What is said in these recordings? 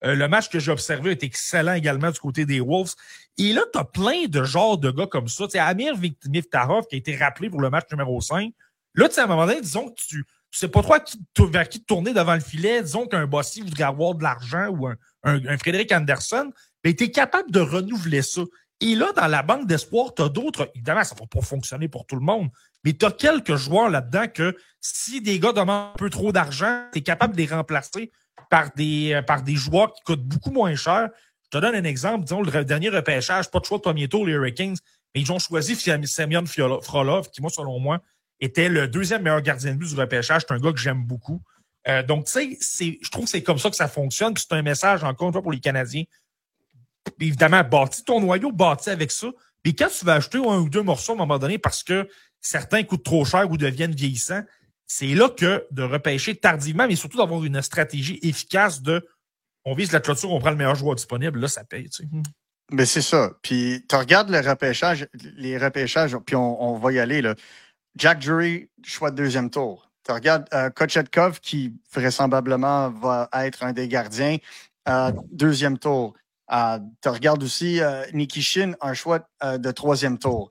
Le match que j'ai observé est excellent également du côté des Wolves. Et là, tu as plein de genres de gars comme ça. Tu sais, Amir Miftarov qui a été rappelé pour le match numéro 5. Là, tu sais, à un moment donné, disons que tu sais pas trop vers qui te tourner devant le filet. Disons qu'un Bossy voudrait avoir de l'argent ou un Frédéric Anderson. Mais tu es capable de renouveler ça. Et là, dans la banque d'espoir, tu as d'autres. Évidemment, ça ne va pas fonctionner pour tout le monde. Mais tu as quelques joueurs là-dedans que si des gars demandent un peu trop d'argent, tu es capable de les remplacer par des joueurs qui coûtent beaucoup moins cher. Je te donne un exemple. Disons, le dernier repêchage, pas de choix de premier tour, les Hurricanes, mais ils ont choisi Semyon Frolov, qui, moi, selon moi, était le deuxième meilleur gardien de but du repêchage. C'est un gars que j'aime beaucoup. Donc, tu sais, je trouve que c'est comme ça que ça fonctionne. Que c'est un message, encore une fois, pour les Canadiens. Évidemment, bâtis ton noyau, bâtis avec ça. Puis quand tu vas acheter un ou deux morceaux à un moment donné parce que certains coûtent trop cher ou deviennent vieillissants, c'est là que de repêcher tardivement, mais surtout d'avoir une stratégie efficace de on vise la clôture, on prend le meilleur joueur disponible, là, ça paye. Tu sais. Mais c'est ça. Puis tu regardes les repêchages, puis on va y aller. Là. Jack Drury, choix de deuxième tour. Tu regardes Kochetkov, qui vraisemblablement va être un des gardiens, deuxième tour. Tu regardes aussi Nikishin, un choix de troisième tour.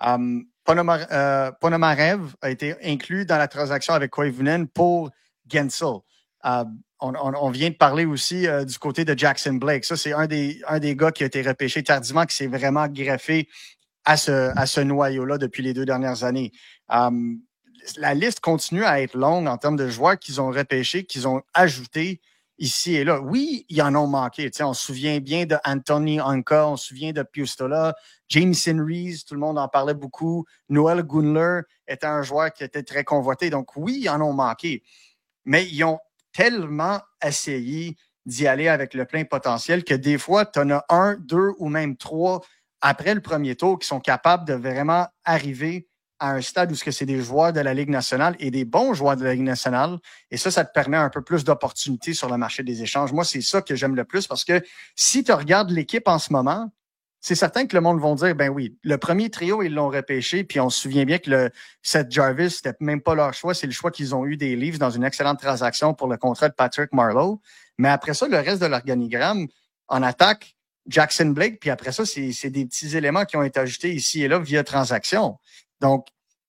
Ponomarev a été inclus dans la transaction avec Koivunen pour Gensel. On vient de parler aussi du côté de Jackson Blake. Ça, c'est un des gars qui a été repêché tardivement, qui s'est vraiment greffé à ce noyau-là depuis les 2 dernières années. La liste continue à être longue en termes de joueurs qu'ils ont repêchés, qu'ils ont ajoutés ici et là. Oui, ils en ont manqué. Tu sais, on se souvient bien de Anthony Anka, on se souvient de Piustola, Jameson Rees, tout le monde en parlait beaucoup. Noel Gunler était un joueur qui était très convoité. Donc oui, ils en ont manqué. Mais ils ont tellement essayé d'y aller avec le plein potentiel que des fois, tu en as 1, 2 ou même 3 après le premier tour qui sont capables de vraiment arriver à un stade où c'est des joueurs de la Ligue nationale et des bons joueurs de la Ligue nationale. Et ça te permet un peu plus d'opportunités sur le marché des échanges. Moi, c'est ça que j'aime le plus parce que si tu regardes l'équipe en ce moment, c'est certain que le monde va dire, ben oui, le premier trio, ils l'ont repêché, puis on se souvient bien que Seth Jarvis, c'était même pas leur choix, c'est le choix qu'ils ont eu des Leafs dans une excellente transaction pour le contrat de Patrick Marleau. Mais après ça, le reste de l'organigramme, en attaque, Jackson Blake, puis après ça, c'est des petits éléments qui ont été ajoutés ici et là via transaction. Donc,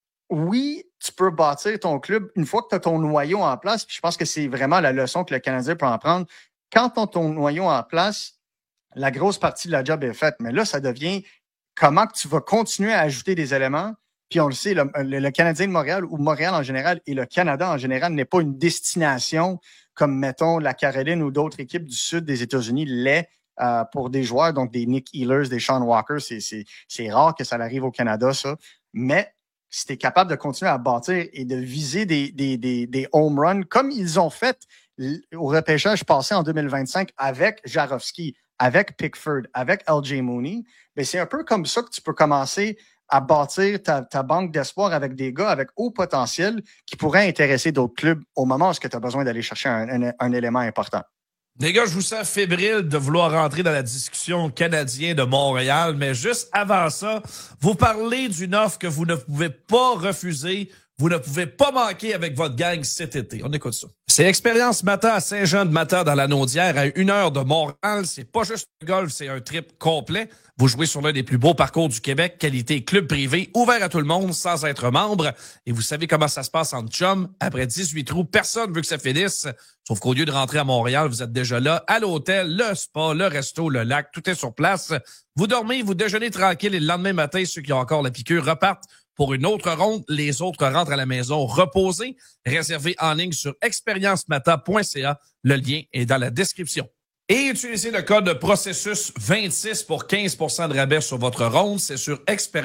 oui, tu peux bâtir ton club une fois que tu as ton noyau en place, puis je pense que c'est vraiment la leçon que le Canadien peut en prendre. Quand tu as ton noyau en place, la grosse partie de la job est faite. Mais là, ça devient comment que tu vas continuer à ajouter des éléments. Puis on le sait, le Canadien de Montréal ou Montréal en général et le Canada en général n'est pas une destination comme, mettons, la Caroline ou d'autres équipes du sud des États-Unis l'est pour des joueurs, donc des Nick Ehlers, des Sean Walker. C'est rare que ça arrive au Canada, ça. Mais si tu es capable de continuer à bâtir et de viser des home runs comme ils ont fait au repêchage passé en 2025 avec Jarofsky, avec Pickford, avec LJ Mooney, mais c'est un peu comme ça que tu peux commencer à bâtir ta banque d'espoir avec des gars avec haut potentiel qui pourraient intéresser d'autres clubs au moment où tu as besoin d'aller chercher un élément important. Les gars, je vous sens fébrile de vouloir rentrer dans la discussion canadienne de Montréal, mais juste avant ça, vous parlez d'une offre que vous ne pouvez pas refuser. Vous ne pouvez pas manquer avec votre gang cet été. On écoute ça. C'est Expérience Mata à Saint-Jean-de-Mata dans la Naudière, à 1 heure de Montréal. C'est pas juste un golf, c'est un trip complet. Vous jouez sur l'un des plus beaux parcours du Québec, qualité club privé, ouvert à tout le monde, sans être membre. Et vous savez comment ça se passe en chum. Après 18 trous, personne veut que ça finisse. Sauf qu'au lieu de rentrer à Montréal, vous êtes déjà là, à l'hôtel, le spa, le resto, le lac, tout est sur place. Vous dormez, vous déjeunez tranquille et le lendemain matin, ceux qui ont encore la piqûre repartent pour une autre ronde. Les autres rentrent à la maison reposés. Réservez en ligne sur expériencemata.ca. Le lien est dans la description. Et utilisez le code processus 26 pour 15% de rabais sur votre ronde. C'est sur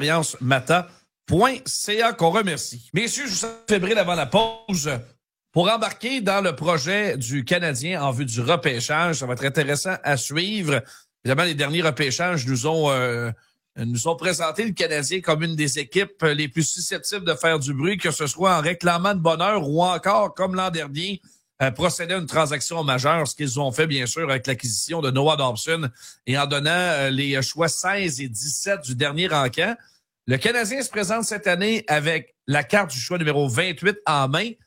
expériencemata.ca qu'on remercie. Messieurs, je vous sens fébrile avant la pause. Pour embarquer dans le projet du Canadien en vue du repêchage, ça va être intéressant à suivre. Évidemment, les derniers repêchages nous ont présenté le Canadien comme une des équipes les plus susceptibles de faire du bruit, que ce soit en réclamant de bonheur ou encore, comme l'an dernier, procéder à une transaction majeure, ce qu'ils ont fait, bien sûr, avec l'acquisition de Noah Dobson et en donnant les choix 16 et 17 du dernier encamp. Le Canadien se présente cette année avec la carte du choix numéro 28 en main.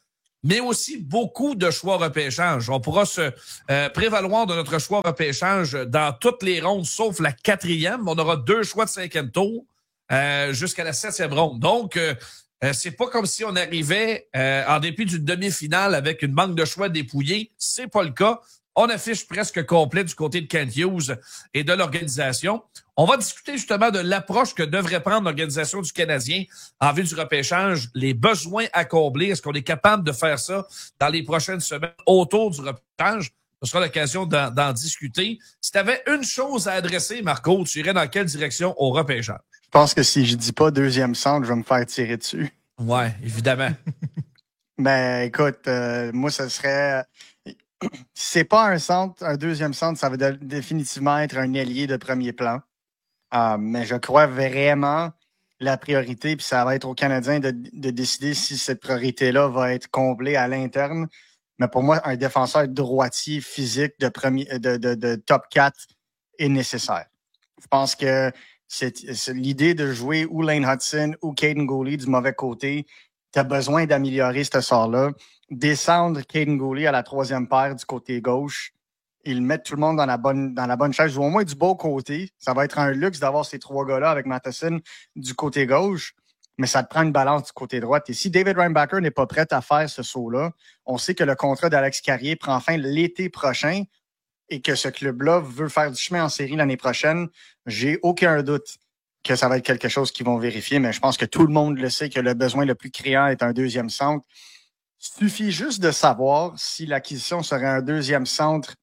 mais aussi beaucoup de choix repêchage. On pourra se prévaloir de notre choix repêchage dans toutes les rondes, sauf la 4e. On aura 2 choix de 5e tour jusqu'à la 7e ronde. Donc, c'est pas comme si on arrivait en dépit d'une demi-finale avec une banque de choix dépouillée. C'est pas le cas. On affiche presque complet du côté de Kent Hughes et de l'organisation. On va discuter justement de l'approche que devrait prendre l'organisation du Canadien en vue du repêchage, les besoins à combler. Est-ce qu'on est capable de faire ça dans les prochaines semaines autour du repêchage? Ce sera l'occasion d'en discuter. Si tu avais une chose à adresser, Marco, tu irais dans quelle direction au repêchage? Je pense que si je dis pas deuxième centre, je vais me faire tirer dessus. Ouais, évidemment. Mais écoute, moi, ce serait... Si c'est pas un centre, un deuxième centre, ça va définitivement être un ailier de premier plan. Mais je crois vraiment la priorité, puis ça va être aux Canadiens de décider si cette priorité-là va être comblée à l'interne. Mais pour moi, un défenseur droitier physique de top 4 est nécessaire. Je pense que c'est l'idée de jouer ou Lane Hudson ou Caden Goulet du mauvais côté. Tu as besoin d'améliorer ce sort-là. Descendre Caden Goulet à la 3e paire du côté gauche, ils mettent tout le monde dans la bonne chaise, ou au moins du beau côté. Ça va être un luxe d'avoir ces 3 gars-là avec Matheson du côté gauche, mais ça te prend une balance du côté droit. Et si David Reinbacher n'est pas prêt à faire ce saut-là, on sait que le contrat d'Alex Carrier prend fin l'été prochain et que ce club-là veut faire du chemin en série l'année prochaine. J'ai aucun doute que ça va être quelque chose qu'ils vont vérifier, mais je pense que tout le monde le sait que le besoin le plus criant est un deuxième centre. Il suffit juste de savoir si l'acquisition serait un deuxième centre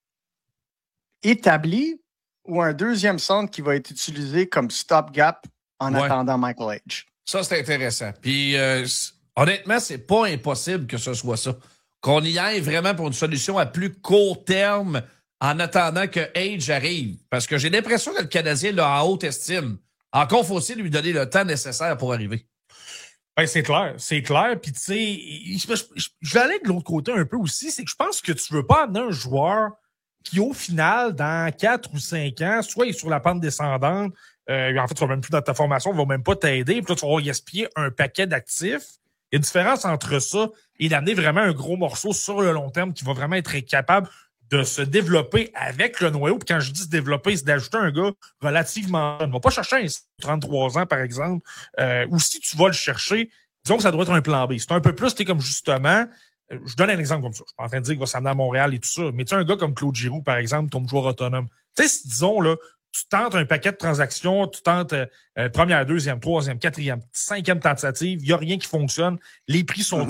établi ou un deuxième centre qui va être utilisé comme stopgap en attendant Michael H. Ça, c'est intéressant. Puis, honnêtement, c'est pas impossible que ce soit ça. Qu'on y aille vraiment pour une solution à plus court terme en attendant que Age arrive. Parce que j'ai l'impression que le Canadien l'a en haute estime. Encore faut-il lui donner le temps nécessaire pour arriver. Ben, c'est clair, c'est clair. Puis, tu sais, je vais aller de l'autre côté un peu aussi. C'est que je pense que tu veux pas amener un joueur qui, au final, dans 4 ou 5 ans, soit il est sur la pente descendante, en fait, tu vas même plus dans ta formation, il va même pas t'aider, puis là, tu vas gaspiller un paquet d'actifs. Il y a une différence entre ça et d'amener vraiment un gros morceau sur le long terme qui va vraiment être capable de se développer avec le noyau. Puis quand je dis se développer, c'est d'ajouter un gars relativement jeune. On va pas chercher un 33 ans, par exemple. Ou si tu vas le chercher, disons que ça doit être un plan B. C'est un peu plus, tu es comme justement, je donne un exemple comme ça. Je suis pas en train de dire qu'il va s'amener à Montréal et tout ça. Mais tu sais, un gars comme Claude Giroux, par exemple, ton joueur autonome. Tu sais, si disons, là, tu tentes un paquet de transactions, tu tentes première, deuxième, troisième, quatrième, 5e tentative, il n'y a rien qui fonctionne. Les prix sont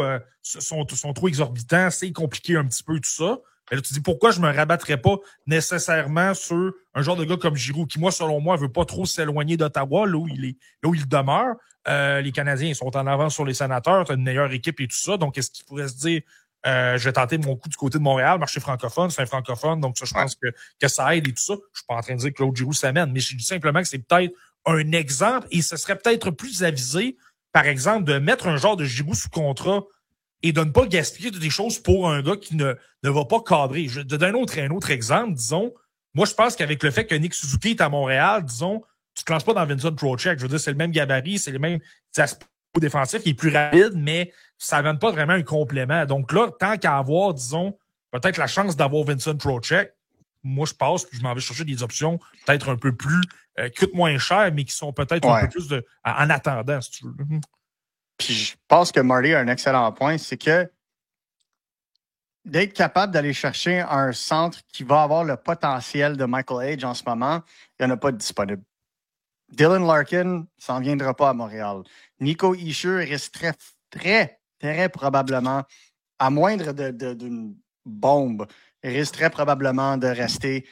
sont trop exorbitants, c'est compliqué un petit peu tout ça. Et là, tu te dis pourquoi je me rabattrais pas nécessairement sur un genre de gars comme Giroux, qui, moi, selon moi, veut pas trop s'éloigner d'Ottawa, là où il demeure. Les Canadiens, ils sont en avance sur les Sénateurs, tu as une meilleure équipe et tout ça. Donc, est-ce qu'il pourrait se dire je vais tenter mon coup du côté de Montréal, marché francophone, c'est un francophone, donc ça, je pense que ça aide et tout ça. Je suis pas en train de dire que Claude Giroux s'amène, mais je dis simplement que c'est peut-être un exemple et ce serait peut-être plus avisé, par exemple, de mettre un genre de Giroux sous contrat et de ne pas gaspiller des choses pour un gars qui ne va pas cadrer. Un autre exemple, disons, moi, je pense qu'avec le fait que Nick Suzuki est à Montréal, disons, tu te lances pas dans Vincent Trocheck. Je veux dire, c'est le même gabarit, c'est les mêmes aspects défensifs, il est plus rapide, mais ça ne donne pas vraiment un complément. Donc là, tant qu'à avoir, disons, peut-être la chance d'avoir Vincent Trocheck, moi, je passe puis je m'en vais chercher des options peut-être un peu plus, coûtent moins cher, mais qui sont peut-être un peu plus en attendant, si tu veux. Puis je pense que Marty a un excellent point, c'est que d'être capable d'aller chercher un centre qui va avoir le potentiel de Michael Age en ce moment, il n'y en a pas de disponible. Dylan Larkin s'en viendra pas à Montréal. Nico Hischier reste très probablement, à moindre d'une bombe, risque très probablement de rester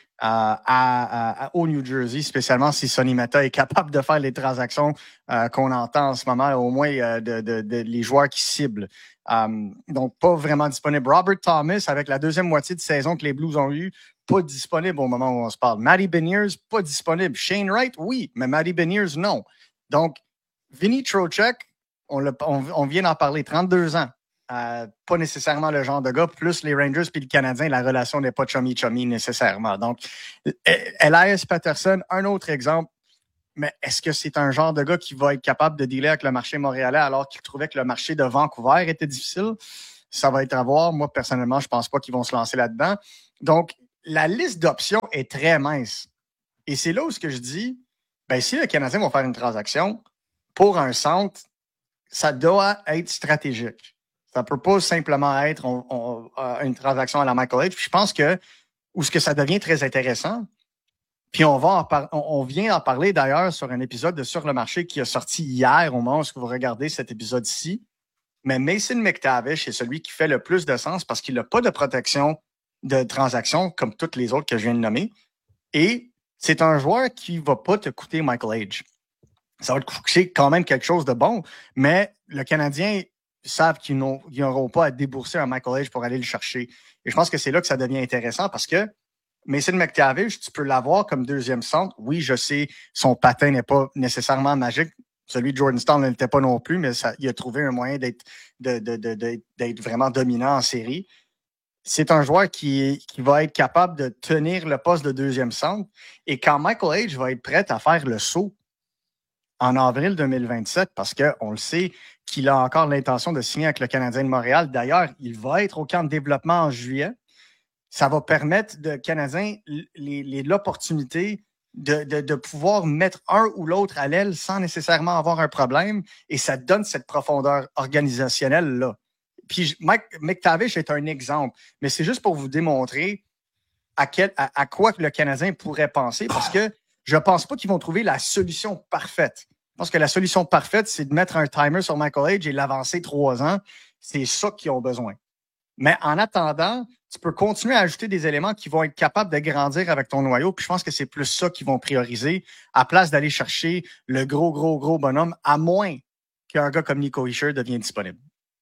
au New Jersey, spécialement si Sonny Meta est capable de faire les transactions qu'on entend en ce moment, au moins les joueurs qui ciblent. Donc, pas vraiment disponible. Robert Thomas, avec la deuxième moitié de saison que les Blues ont eue, pas disponible au moment où on se parle. Matty Beniers, pas disponible. Shane Wright, oui, mais Matty Beniers, non. Donc, Vinny Trocheck, on vient d'en parler, 32 ans. Pas nécessairement le genre de gars. Plus les Rangers puis le Canadien, la relation n'est pas chummy-chummy nécessairement. Donc, Elias Pettersson, un autre exemple. Mais est-ce que c'est un genre de gars qui va être capable de dealer avec le marché montréalais alors qu'il trouvait que le marché de Vancouver était difficile? Ça va être à voir. Moi, personnellement, je pense pas qu'ils vont se lancer là-dedans. Donc, la liste d'options est très mince. Et c'est là où ce que je dis, ben, si le Canadien va faire une transaction pour un centre, ça doit être stratégique. Ça peut pas simplement être une transaction à la Michael H. Puis je pense que où ce que ça devient très intéressant, puis on vient d'en parler d'ailleurs sur un épisode de Sur le marché qui a sorti hier au moment où vous regardez cet épisode-ci. Mais Mason McTavish est celui qui fait le plus de sens parce qu'il n'a pas de protection de transaction comme toutes les autres que je viens de nommer. Et c'est un joueur qui va pas te coûter Michael H. Ça va te coûter quand même quelque chose de bon, mais le Canadien savent qu'ils n'auront pas à débourser un Michael H pour aller le chercher. Et je pense que c'est là que ça devient intéressant parce que Mason McTavish, tu peux l'avoir comme deuxième centre. Oui, je sais, son patin n'est pas nécessairement magique. Celui de Jordan Staal ne l'était pas non plus, mais il a trouvé un moyen d'être vraiment dominant en série. C'est un joueur qui va être capable de tenir le poste de deuxième centre. Et quand Michael H va être prêt à faire le saut en avril 2027, parce qu'on le sait qu'il a encore l'intention de signer avec le Canadien de Montréal. D'ailleurs, il va être au camp de développement en juillet. Ça va permettre de Canadiens l'opportunité de pouvoir mettre un ou l'autre à l'aile sans nécessairement avoir un problème. Et ça donne cette profondeur organisationnelle-là. Puis McTavish est un exemple, mais c'est juste pour vous démontrer à quoi le Canadien pourrait penser, parce que je pense pas qu'ils vont trouver la solution parfaite. Je pense que la solution parfaite, c'est de mettre un timer sur Michael H et l'avancer 3 ans. C'est ça qu'ils ont besoin. Mais en attendant, tu peux continuer à ajouter des éléments qui vont être capables de grandir avec ton noyau. Puis je pense que c'est plus ça qu'ils vont prioriser, à place d'aller chercher le gros bonhomme, à moins qu'un gars comme Nico Hischier devienne disponible.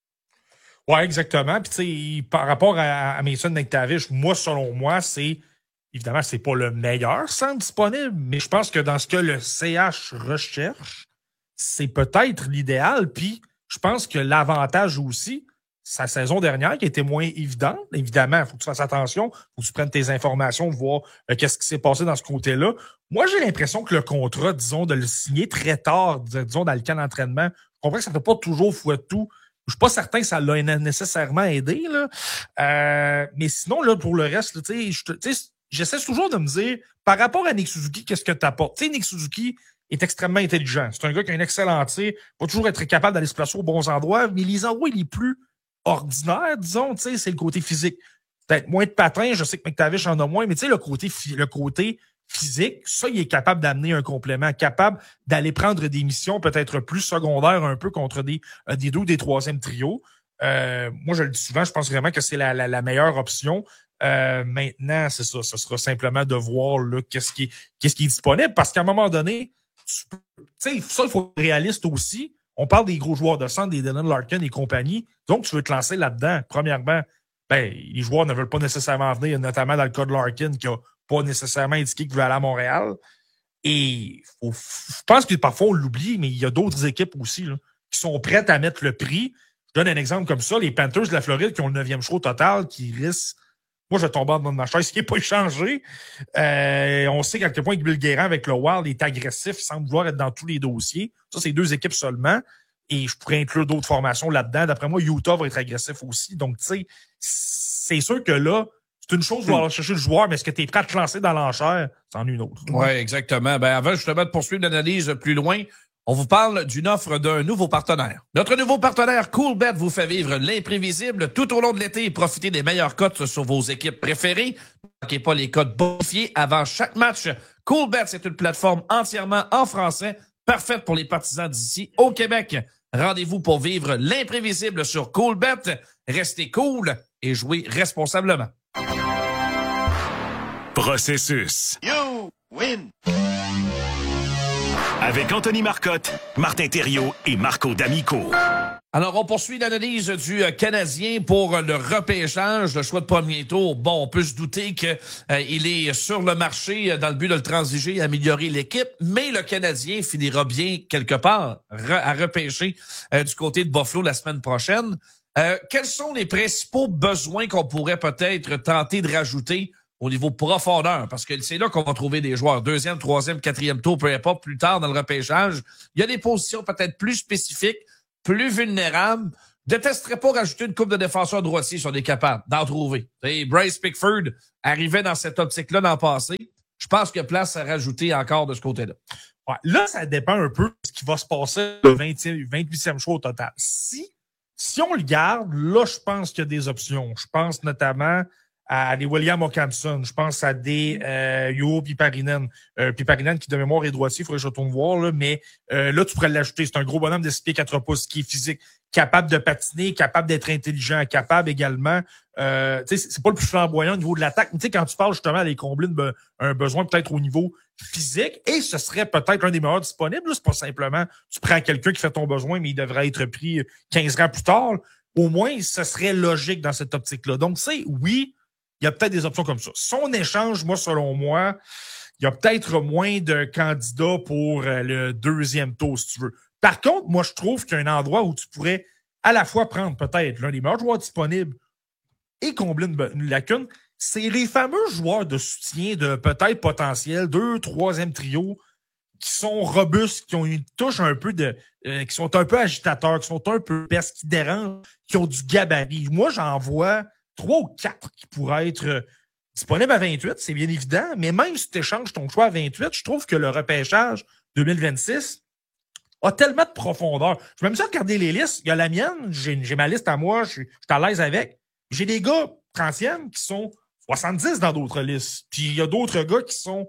Ouais, exactement. Puis tu sais, par rapport à Mason McTavish, selon moi, évidemment, c'est pas le meilleur centre disponible, mais je pense que dans ce que le CH recherche, c'est peut-être l'idéal. Puis je pense que l'avantage aussi, sa saison dernière, qui était moins évidente, évidemment, il faut que tu fasses attention, il faut que tu prennes tes informations, voir qu'est-ce qui s'est passé dans ce côté-là. Moi, j'ai l'impression que le contrat, disons, de le signer très tard, disons, dans le camp d'entraînement, je comprends que ça ne fait pas toujours fouette-tout. Je suis pas certain que ça l'a nécessairement aidé, là. Mais sinon, là, pour le reste, tu sais, j'essaie toujours de me dire, par rapport à Nick Suzuki, qu'est-ce que tu apportes? Tu sais, Nick Suzuki est extrêmement intelligent. C'est un gars qui a un excellent tir, va toujours être capable d'aller se placer aux bons endroits, mais les endroits les plus ordinaires, disons, tu sais, c'est le côté physique. Peut-être moins de patins, je sais que McTavish en a moins, mais tu sais, le côté physique, ça, il est capable d'amener un complément, capable d'aller prendre des missions peut-être plus secondaires un peu contre des deux ou des troisième trios. Moi, je le dis souvent, je pense vraiment que c'est la meilleure option. Maintenant, c'est ça. Ce sera simplement de voir là, qu'est-ce qui est disponible. Parce qu'à un moment donné, tu sais, ça, il faut être réaliste aussi. On parle des gros joueurs de centre, des Dylan Larkin et compagnie. Donc, tu veux te lancer là-dedans. Premièrement, les joueurs ne veulent pas nécessairement venir, notamment dans le cas de Larkin, qui a pas nécessairement indiqué qu'il veut aller à Montréal. Et je pense que parfois on l'oublie, mais il y a d'autres équipes aussi là, qui sont prêtes à mettre le prix. Je donne un exemple comme ça. Les Panthers de la Floride qui ont le 9e choix au total, qui risquent. Moi, je vais tomber en bas de ma chaise, ce qui n'est pas échangé. On sait qu'à quel point Bill Guérin avec le Wild est agressif, il semble vouloir être dans tous les dossiers. Ça, c'est 2 équipes seulement. Et je pourrais inclure d'autres formations là-dedans. D'après moi, Utah va être agressif aussi. Donc, tu sais, c'est sûr que là, c'est une chose de aller chercher le joueur, mais est-ce que tu es prêt à te lancer dans l'enchère? C'en est une autre. Oui, exactement. Avant justement de poursuivre l'analyse plus loin, on vous parle d'une offre d'un nouveau partenaire. Notre nouveau partenaire Coolbet vous fait vivre l'imprévisible tout au long de l'été et profiter des meilleures cotes sur vos équipes préférées. Ne manquez pas les cotes bonifiées avant chaque match. Coolbet, c'est une plateforme entièrement en français, parfaite pour les partisans d'ici au Québec. Rendez-vous pour vivre l'imprévisible sur Coolbet. Restez cool et jouez responsablement. Processus. You win. Avec Anthony Marcotte, Martin Thériault et Marco D'Amico. Alors, on poursuit l'analyse du Canadien pour le repêchage, le choix de premier tour. Bon, on peut se douter que il est sur le marché dans le but de le transiger et améliorer l'équipe, mais le Canadien finira bien quelque part à repêcher du côté de Buffalo la semaine prochaine. Quels sont les principaux besoins qu'on pourrait peut-être tenter de rajouter au niveau profondeur? Parce que c'est là qu'on va trouver des joueurs 2e, 3e, 4e tour, peu importe, plus tard dans le repêchage. Il y a des positions peut-être plus spécifiques, plus vulnérables, détesterais pas rajouter une coupe de défenseurs droitiers si on est capable d'en trouver. T'sais, Bryce Pickford arrivait dans cette optique-là dans le passé. Je pense qu'il y a place à rajouter encore de ce côté-là. Ouais, là, ça dépend un peu de ce qui va se passer le 28e choix au total. Si on le garde, là, je pense qu'il y a des options. Je pense notamment à des William O'Campson. Je pense à des Juho Piparinen. Piparinen qui, de mémoire, est droitier. Il faudrait que je retourne voir. Là, mais là, tu pourrais l'ajouter. C'est un gros bonhomme de 6 pieds 4 pouces qui est physique, capable de patiner, capable d'être intelligent, capable également. C'est pas le plus flamboyant au niveau de l'attaque. Mais quand tu parles justement d'aller combler un besoin peut-être au niveau physique, et ce serait peut-être un des meilleurs disponibles. Là, c'est pas simplement tu prends quelqu'un qui fait ton besoin, mais il devrait être pris 15 ans plus tard. Au moins, ce serait logique dans cette optique-là. Donc, oui, il y a peut-être des options comme ça. Si on échange, moi, selon moi, il y a peut-être moins de candidats pour le deuxième tour, si tu veux. Par contre, moi, je trouve qu'il y a un endroit où tu pourrais à la fois prendre peut-être l'un des meilleurs joueurs disponibles et combler une lacune, c'est les fameux joueurs de soutien de peut-être potentiel 2, 3e trio qui sont robustes, qui ont une touche un peu qui sont un peu agitateurs, qui sont un peu perses, qui dérangent, qui ont du gabarit. Moi, j'en vois 3 ou 4 qui pourraient être disponibles à 28, c'est bien évident, mais même si tu échanges ton choix à 28, je trouve que le repêchage 2026 a tellement de profondeur. Je vais même ça regarder les listes. Il y a la mienne, j'ai ma liste à moi, je suis à l'aise avec. J'ai des gars 30e qui sont 70 dans d'autres listes. Puis il y a d'autres gars qui sont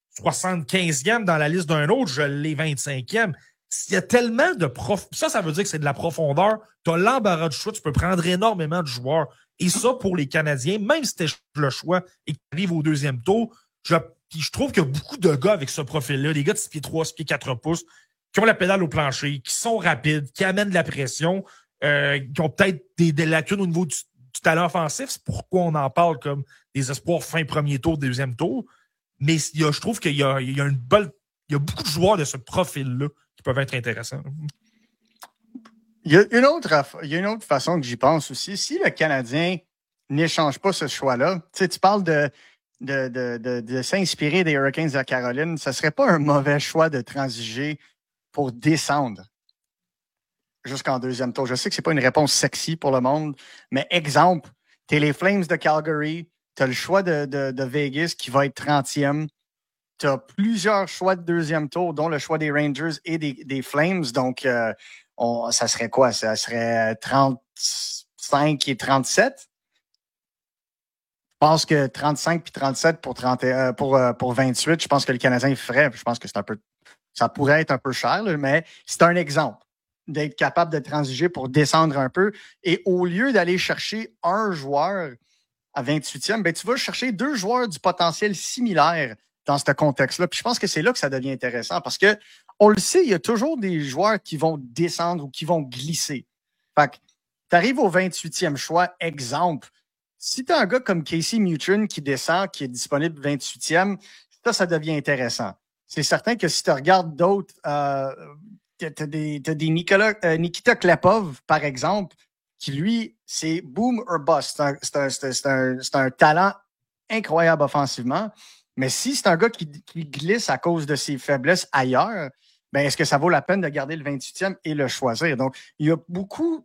75e dans la liste d'un autre, je l'ai 25e. Il y a tellement de ça veut dire que c'est de la profondeur. Tu as l'embarras du choix, tu peux prendre énormément de joueurs. Et ça, pour les Canadiens, même si tu le choix et que tu arrives au deuxième tour, je trouve qu'il y a beaucoup de gars avec ce profil-là, des gars de 6 pieds 3, 6 pieds 4 pouces, qui ont la pédale au plancher, qui sont rapides, qui amènent de la pression, qui ont peut-être des lacunes au niveau du talent offensif. C'est pourquoi on en parle comme des espoirs fin premier tour, deuxième tour. Mais je trouve qu'il y a beaucoup de joueurs de ce profil-là qui peuvent être intéressants. Il y a une autre façon que j'y pense aussi. Si le Canadien n'échange pas ce choix-là, tu parles de s'inspirer des Hurricanes de la Caroline, ce ne serait pas un mauvais choix de transiger pour descendre jusqu'en deuxième tour. Je sais que ce n'est pas une réponse sexy pour le monde, mais exemple, tu es les Flames de Calgary, tu as le choix de Vegas qui va être 30e. Tu as plusieurs choix de deuxième tour, dont le choix des Rangers et des Flames. Donc, ça serait quoi? Ça serait 35 et 37? Je pense que 35 puis 37 pour 28, je pense que le Canadien ferait. Je pense que ça pourrait être un peu cher, là, mais c'est un exemple d'être capable de transiger pour descendre un peu. Et au lieu d'aller chercher un joueur à 28e, ben, tu vas chercher 2 joueurs du potentiel similaire dans ce contexte-là. Puis je pense que c'est là que ça devient intéressant parce que on le sait, il y a toujours des joueurs qui vont descendre ou qui vont glisser. Fait que tu arrives au 28e choix, exemple. Si tu as un gars comme Casey Mutrin qui descend, qui est disponible 28e, ça devient intéressant. C'est certain que si tu regardes d'autres, tu as des Nikita Klepov, par exemple, qui, lui, c'est boom or bust. C'est un talent incroyable offensivement. Mais si c'est un gars qui glisse à cause de ses faiblesses ailleurs, ben est-ce que ça vaut la peine de garder le 28e et le choisir? Donc, il y a beaucoup...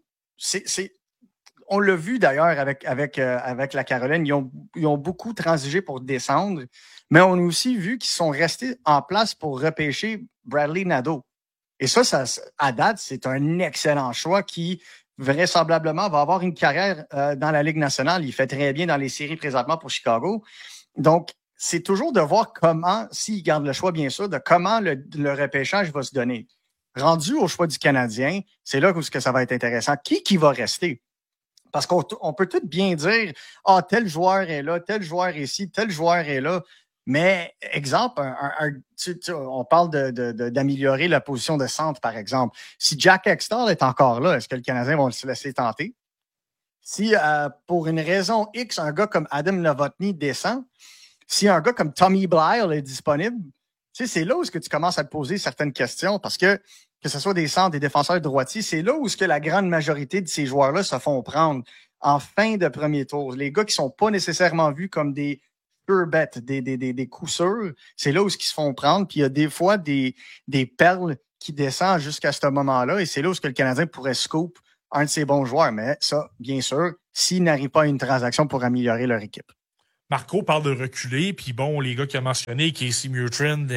on l'a vu d'ailleurs avec la Caroline, ils ont beaucoup transigé pour descendre, mais on a aussi vu qu'ils sont restés en place pour repêcher Bradley Nadeau. Et ça, à date, c'est un excellent choix qui vraisemblablement va avoir une carrière dans la Ligue nationale. Il fait très bien dans les séries présentement pour Chicago. Donc, c'est toujours de voir comment, s'il garde le choix, bien sûr, de comment le repêchage va se donner. Rendu au choix du Canadien, c'est là où ça va être intéressant. Qui va rester? Parce qu'on peut tout bien dire, tel joueur est là, tel joueur est ici, tel joueur est là. Mais, exemple, on parle d'améliorer la position de centre, par exemple. Si Jack Extall est encore là, est-ce que le Canadien va se laisser tenter? Si, pour une raison X, un gars comme Adam Novotny descend, si un gars comme Tommy Blyle est disponible, c'est là où tu commences à te poser certaines questions parce que ce soit des centres, des défenseurs droitiers, c'est là où la grande majorité de ces joueurs-là se font prendre en fin de premier tour. Les gars qui ne sont pas nécessairement vus comme des sure bets, des coups sûrs, c'est là où ils se font prendre. Puis il y a des fois des perles qui descendent jusqu'à ce moment-là et c'est là où le Canadien pourrait scoop un de ses bons joueurs. Mais ça, bien sûr, s'ils n'arrivent pas à une transaction pour améliorer leur équipe. Marco parle de reculer, puis bon, les gars qui a mentionné, Casey Mutrend,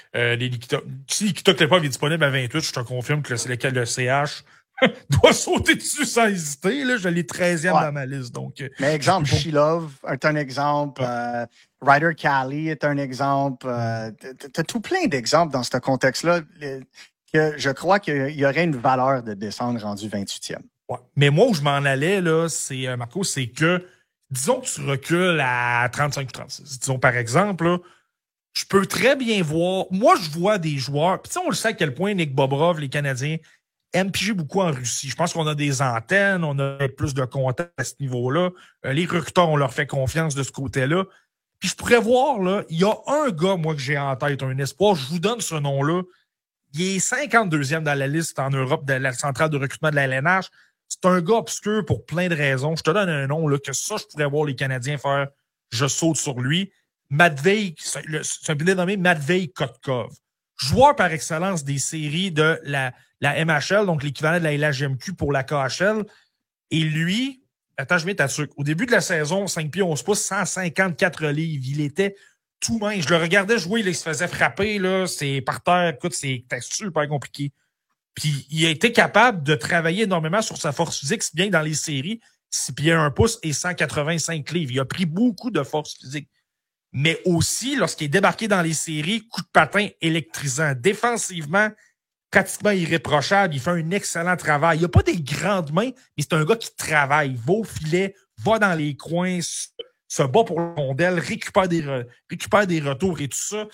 si Nikita Klepov est disponible à 28, je te confirme que c'est lequel le CH doit sauter dessus sans hésiter. Là, je l'ai 13e dans ma liste. Donc, mais exemple, Shilov est un exemple. Ryder Cali est un exemple. Tu as tout plein d'exemples dans ce contexte-là que je crois qu'il y aurait une valeur de descendre rendu 28e. Ouais. Mais moi, où je m'en allais, là, c'est, Marco, c'est que disons que tu recules à 35-36. Disons, par exemple, là, je peux très bien voir... Moi, je vois des joueurs... Puis on le sait à quel point Nick Bobrov, les Canadiens, aiment piger beaucoup en Russie. Je pense qu'on a des antennes, on a plus de contacts à ce niveau-là. Les recruteurs, on leur fait confiance de ce côté-là. Puis je pourrais voir, là, il y a un gars, moi, que j'ai en tête, un espoir. Je vous donne ce nom-là. Il est 52e dans la liste en Europe de la centrale de recrutement de la LNH. C'est un gars obscur pour plein de raisons. Je te donne un nom là, que ça, je pourrais voir les Canadiens faire. Je saute sur lui. Matvei, c'est un billet nommé Matvei Kotkov. Joueur par excellence des séries de la MHL, donc l'équivalent de la LHMQ pour la KHL. Et lui, attends, je mets ta truc. Au début de la saison, 5 pieds 11 pouces, 154 livres. Il était tout mince. Je le regardais jouer, là, il se faisait frapper. Là, c'est par terre. Écoute, c'était super compliqué. Puis il a été capable de travailler énormément sur sa force physique, si bien dans les séries, 6 pieds 1 pouce et 185 livres. Il a pris beaucoup de force physique. Mais aussi, lorsqu'il est débarqué dans les séries, coup de patin électrisant. Défensivement, pratiquement irréprochable. Il fait un excellent travail. Il n'a pas des grandes mains, mais c'est un gars qui travaille. Il va au filet, va dans les coins, se bat pour la rondelle, récupère des retours et tout ça.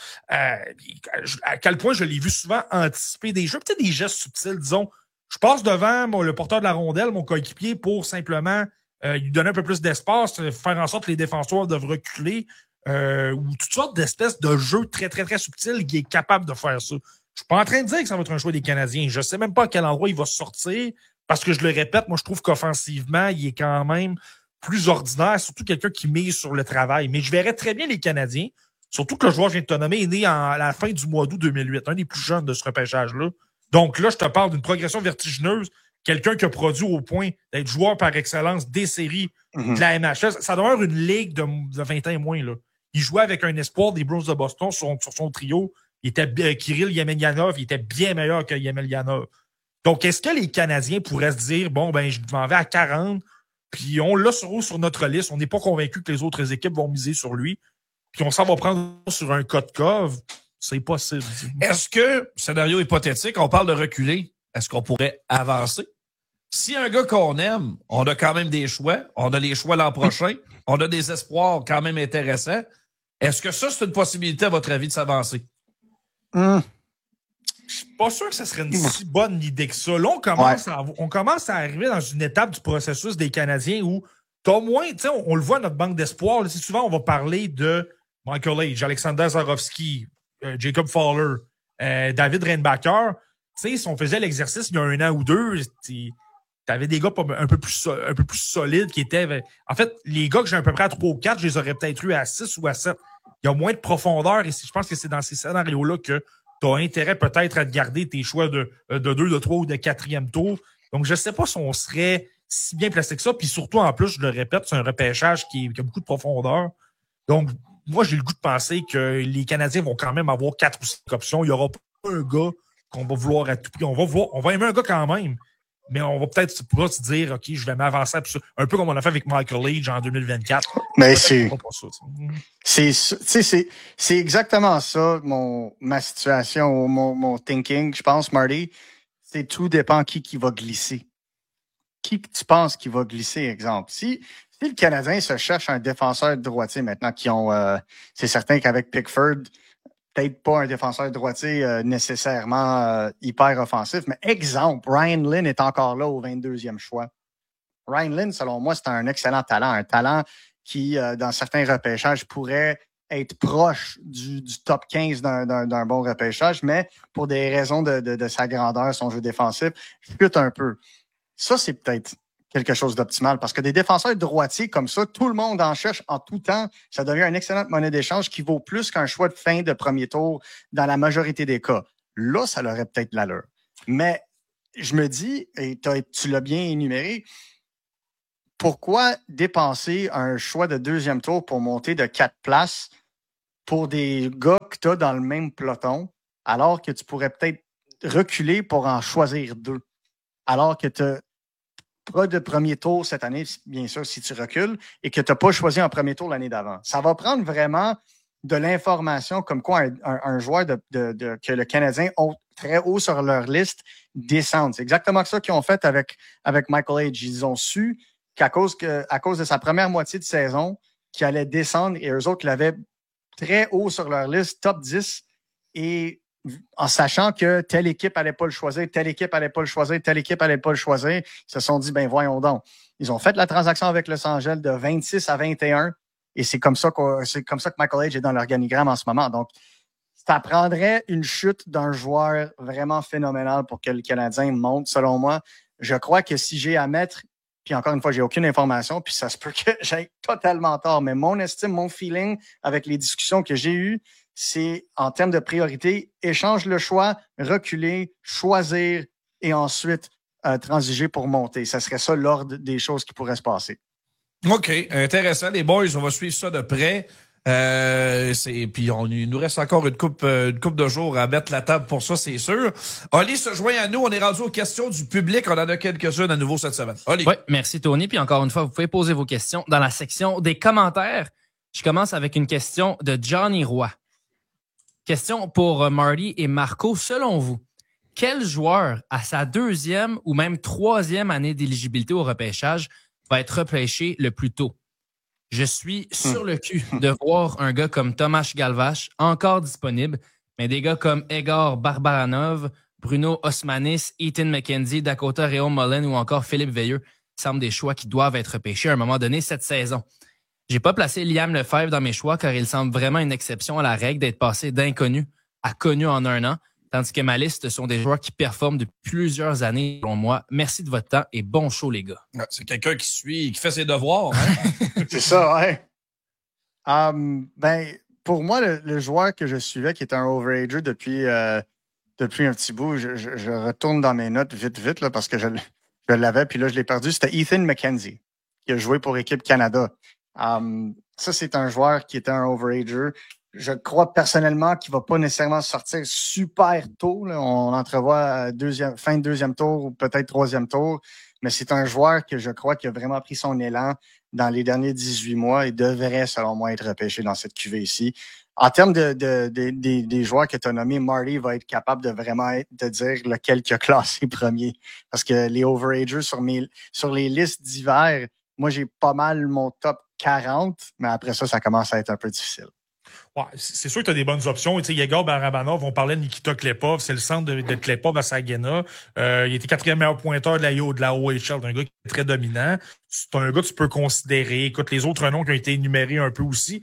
À quel point je l'ai vu souvent anticiper des jeux, peut-être des gestes subtils, disons. Je passe devant le porteur de la rondelle, mon coéquipier, pour simplement lui donner un peu plus d'espace, faire en sorte que les défenseurs doivent reculer, ou toutes sortes d'espèces de jeux très, très, très subtils qui est capable de faire ça. Je suis pas en train de dire que ça va être un choix des Canadiens. Je sais même pas à quel endroit il va sortir, parce que je le répète, moi je trouve qu'offensivement, il est quand même plus ordinaire, surtout quelqu'un qui mise sur le travail. Mais je verrais très bien les Canadiens, surtout que le joueur que je viens de te nommer est né à la fin du mois d'août 2008, un des plus jeunes de ce repêchage-là. Donc là, je te parle d'une progression vertigineuse, quelqu'un qui a produit au point d'être joueur par excellence des séries de la MHL. Ça demeure une ligue de 20 ans et moins. Là. Il jouait avec un espoir des Bruins de Boston sur son trio. Il était Kirill Yemelyanov, il était bien meilleur que Yemelyanov. Donc, est-ce que les Canadiens pourraient se dire, bon, ben, je m'en vais à 40, puis on l'a sur notre liste, on n'est pas convaincu que les autres équipes vont miser sur lui, puis on s'en va prendre sur un Kotkov, c'est possible. Est-ce que, scénario hypothétique, on parle de reculer, est-ce qu'on pourrait avancer? Si un gars qu'on aime, on a quand même des choix, on a les choix l'an prochain, on a des espoirs quand même intéressants, est-ce que ça, c'est une possibilité, à votre avis, de s'avancer? Je suis pas sûr que ce serait une si bonne idée que ça. Là, on commence à arriver dans une étape du processus des Canadiens où t'as au moins, tu sais, on le voit dans notre banque d'espoir. Souvent, on va parler de Michael Age, Alexander Zarovski, Jacob Fowler, David Reinbacher. Tu sais, si on faisait l'exercice il y a 1 an ou 2, t'avais des gars un peu plus solides qui étaient... En fait, les gars que j'ai à peu près à 3 ou 4, je les aurais peut-être eu à 6 ou à 7. Il y a moins de profondeur et je pense que c'est dans ces scénarios-là que tu as intérêt peut-être à te garder tes choix de 2, de 3 ou de 4e tour. Donc, je ne sais pas si on serait si bien placé que ça. Puis surtout, en plus, je le répète, c'est un repêchage qui a beaucoup de profondeur. Donc, moi, j'ai le goût de penser que les Canadiens vont quand même avoir 4 ou 5 options. Il n'y aura pas un gars qu'on va vouloir à tout prix. On va aimer un gars quand même, mais on va peut-être pas se dire, OK, je vais m'avancer un peu comme on a fait avec Michael Age en 2024. Mais c'est exactement ça, ma situation ou mon thinking, je pense, Marty. C'est tout dépend qui va glisser. Qui tu penses qui va glisser, exemple? Si le Canadien se cherche un défenseur droitier maintenant, c'est certain qu'avec Pickford, peut-être pas un défenseur droitier nécessairement hyper offensif, mais exemple, Ryan Lynn est encore là au 22e choix. Ryan Lynn, selon moi, c'est un excellent talent. Un talent qui, dans certains repêchages, pourrait être proche du top 15 d'un bon repêchage, mais pour des raisons de sa grandeur, son jeu défensif, chute un peu. Ça, c'est peut-être quelque chose d'optimal parce que des défenseurs droitiers comme ça, tout le monde en cherche en tout temps. Ça devient une excellente monnaie d'échange qui vaut plus qu'un choix de fin de premier tour dans la majorité des cas. Là, ça aurait peut-être l'allure. Mais je me dis, et tu l'as bien énuméré, pourquoi dépenser un choix de deuxième tour pour monter de 4 places pour des gars que tu as dans le même peloton, alors que tu pourrais peut-être reculer pour en choisir 2, alors que tu n'as pas de premier tour cette année, bien sûr, si tu recules, et que tu n'as pas choisi en premier tour l'année d'avant. Ça va prendre vraiment de l'information comme quoi un joueur que le Canadien ont très haut sur leur liste descende. C'est exactement ça qu'ils ont fait avec Michael H. Ils ont su qu'à cause de sa première moitié de saison, qu'il allait descendre, et eux autres l'avaient très haut sur leur liste, top 10, et en sachant que telle équipe n'allait pas le choisir, telle équipe n'allait pas le choisir, telle équipe n'allait pas le choisir, ils se sont dit, ben voyons donc. Ils ont fait la transaction avec Los Angeles de 26 à 21, et c'est comme ça que Michael H. est dans l'organigramme en ce moment. Donc, ça prendrait une chute d'un joueur vraiment phénoménal pour que le Canadien monte, selon moi. Je crois que si j'ai à mettre, puis encore une fois, j'ai aucune information, puis ça se peut que j'aille totalement tort, mais mon estime, mon feeling avec les discussions que j'ai eues, c'est en termes de priorité, échange le choix, reculer, choisir et ensuite transiger pour monter. Ça serait ça l'ordre des choses qui pourraient se passer. OK, intéressant. Les boys, on va suivre ça de près. Puis il nous reste encore une coupe de jours à mettre la table pour ça, c'est sûr. Oli se joint à nous. On est rendu aux questions du public. On en a quelques-unes à nouveau cette semaine. Oli. Oui, merci Tony. Puis encore une fois, vous pouvez poser vos questions dans la section des commentaires. Je commence avec une question de Johnny Roy. Question pour Marty et Marco. Selon vous, quel joueur à sa 2e ou même 3e année d'éligibilité au repêchage va être repêché le plus tôt? Je suis sur le cul de voir un gars comme Tomáš Galvás encore disponible, mais des gars comme Egor Barbaranov, Bruno Osmanis, Ethan McKenzie, Dakota Rayon-Mullen ou encore Philippe Veilleux semblent des choix qui doivent être repêchés à un moment donné cette saison. J'ai pas placé Liam Lefebvre dans mes choix car il semble vraiment une exception à la règle d'être passé d'inconnu à connu en un an, tandis que ma liste sont des joueurs qui performent depuis plusieurs années, selon moi. Merci de votre temps et bon show, les gars. C'est quelqu'un qui fait ses devoirs. Hein? C'est ça, ouais. Pour moi, le joueur que je suivais, qui était un overager depuis un petit bout, je retourne dans mes notes vite, là, parce que je l'avais, puis là, je l'ai perdu. C'était Ethan McKenzie, qui a joué pour Équipe Canada. Ça, c'est un joueur qui était un overager. Je crois personnellement qu'il va pas nécessairement sortir super tôt. Là. On entrevoit fin de 2e tour ou peut-être 3e tour. Mais c'est un joueur que je crois qui a vraiment pris son élan dans les derniers 18 mois et devrait, selon moi, être repêché dans cette cuvée ici. En termes des joueurs que tu as nommés, Marty va être capable de vraiment de dire lequel qui a classé premier. Parce que les overagers sur les listes d'hiver, moi, j'ai pas mal mon top 40, mais après ça commence à être un peu difficile. Ouais, c'est sûr que tu as des bonnes options. Tu sais, Yegor Barabanov, on parlait de Nikita Klepov, c'est le centre de Klepov à Saginaw. Il était 4e meilleur pointeur de la OHL, d'un gars qui est très dominant. C'est un gars que tu peux considérer. Écoute, les autres noms qui ont été énumérés un peu aussi.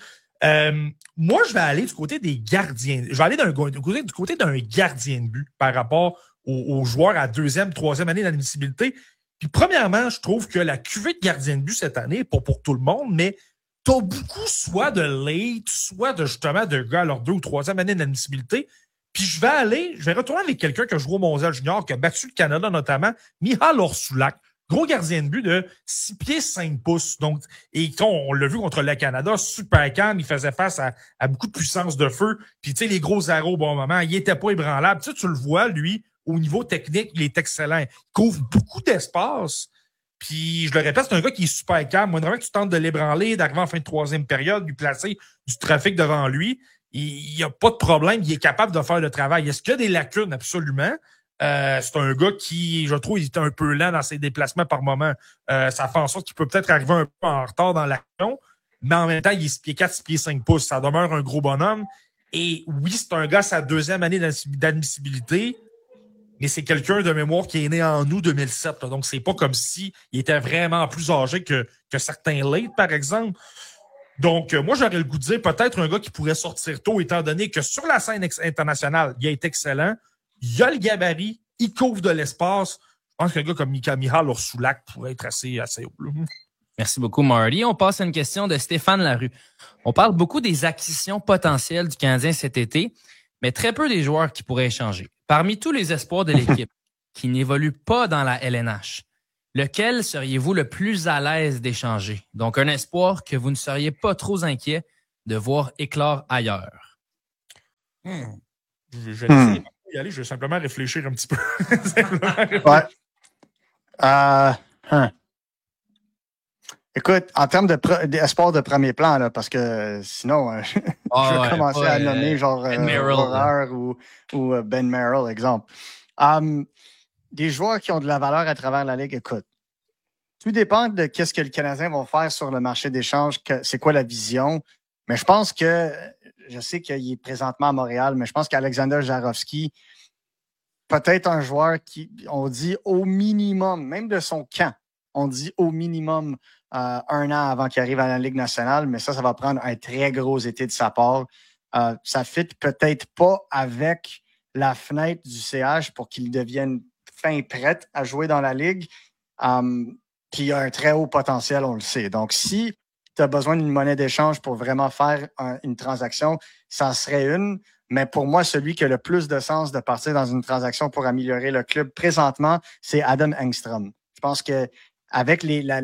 Moi, je vais aller du côté des gardiens. Je vais aller du côté d'un gardien de but par rapport aux joueurs à 2e, 3e année d'admissibilité. Puis premièrement, je trouve que la cuvée de gardien de but cette année, pas pour tout le monde, mais t'as beaucoup soit de late, soit justement de gars à leur 2e ou 3e année d'admissibilité. Puis je vais retourner avec quelqu'un qui a joué au Mondial Junior, qui a battu le Canada notamment, Michal Orsulak. Gros gardien de but de 6 pieds 5 pouces. Donc, et on l'a vu contre le Canada, super calme, il faisait face à beaucoup de puissance de feu. Puis tu sais, les gros arrows au bon moment, il était pas ébranlable. Tu le vois, lui, au niveau technique, il est excellent. Il couvre beaucoup d'espace. Puis, je le répète, c'est un gars qui est super calme. Moi, vraiment que tu tentes de l'ébranler, d'arriver en fin de 3e période, lui placer du trafic devant lui, il n'y a pas de problème. Il est capable de faire le travail. Est-ce qu'il y a des lacunes? Absolument. C'est un gars qui, je trouve, il est un peu lent dans ses déplacements par moment. Ça fait en sorte qu'il peut peut-être arriver un peu en retard dans l'action, mais en même temps, il est 6 pieds 4, 6 pieds 5 pouces. Ça demeure un gros bonhomme. Et oui, c'est un gars à sa 2e année d'admissibilité, mais c'est quelqu'un de mémoire qui est né en août 2007. Là. Donc, c'est pas comme si il était vraiment plus âgé que certains late, par exemple. Donc, moi, j'aurais le goût de dire peut-être un gars qui pourrait sortir tôt, étant donné que sur la scène internationale, il est excellent. Il a le gabarit, il couvre de l'espace. Je pense qu'un gars comme Michal Orsulak pourrait être assez haut. Là. Merci beaucoup, Marty. On passe à une question de Stéphane Larue. On parle beaucoup des acquisitions potentielles du Canadien cet été, mais très peu des joueurs qui pourraient échanger. Parmi tous les espoirs de l'équipe, qui n'évolue pas dans la LNH. Lequel seriez-vous le plus à l'aise d'échanger? Donc, un espoir que vous ne seriez pas trop inquiet de voir éclore ailleurs. Je vais essayer d'y aller, je vais simplement réfléchir un petit peu. Ouais. Écoute, en termes d'espoir de premier plan, là, parce que sinon, je vais commencer à nommer genre Horreur ou Ben Merrill, exemple. Des joueurs qui ont de la valeur à travers la Ligue, écoute, tout dépend de qu'est-ce que les Canadiens vont faire sur le marché d'échange, c'est quoi la vision. Mais je pense que, je sais qu'il est présentement à Montréal, mais je pense qu'Alexander Jarofsky, peut-être un joueur qui, on dit au minimum, même de son camp, on dit au minimum 1 an avant qu'il arrive à la Ligue nationale, mais ça va prendre un très gros été de sa part. Ça fit peut-être pas avec la fenêtre du CH pour qu'il devienne fin prêt à jouer dans la Ligue. Puis il a un très haut potentiel, on le sait. Donc, si tu as besoin d'une monnaie d'échange pour vraiment faire une transaction, ça serait une. Mais pour moi, celui qui a le plus de sens de partir dans une transaction pour améliorer le club présentement, c'est Adam Engstrom. Je pense que avec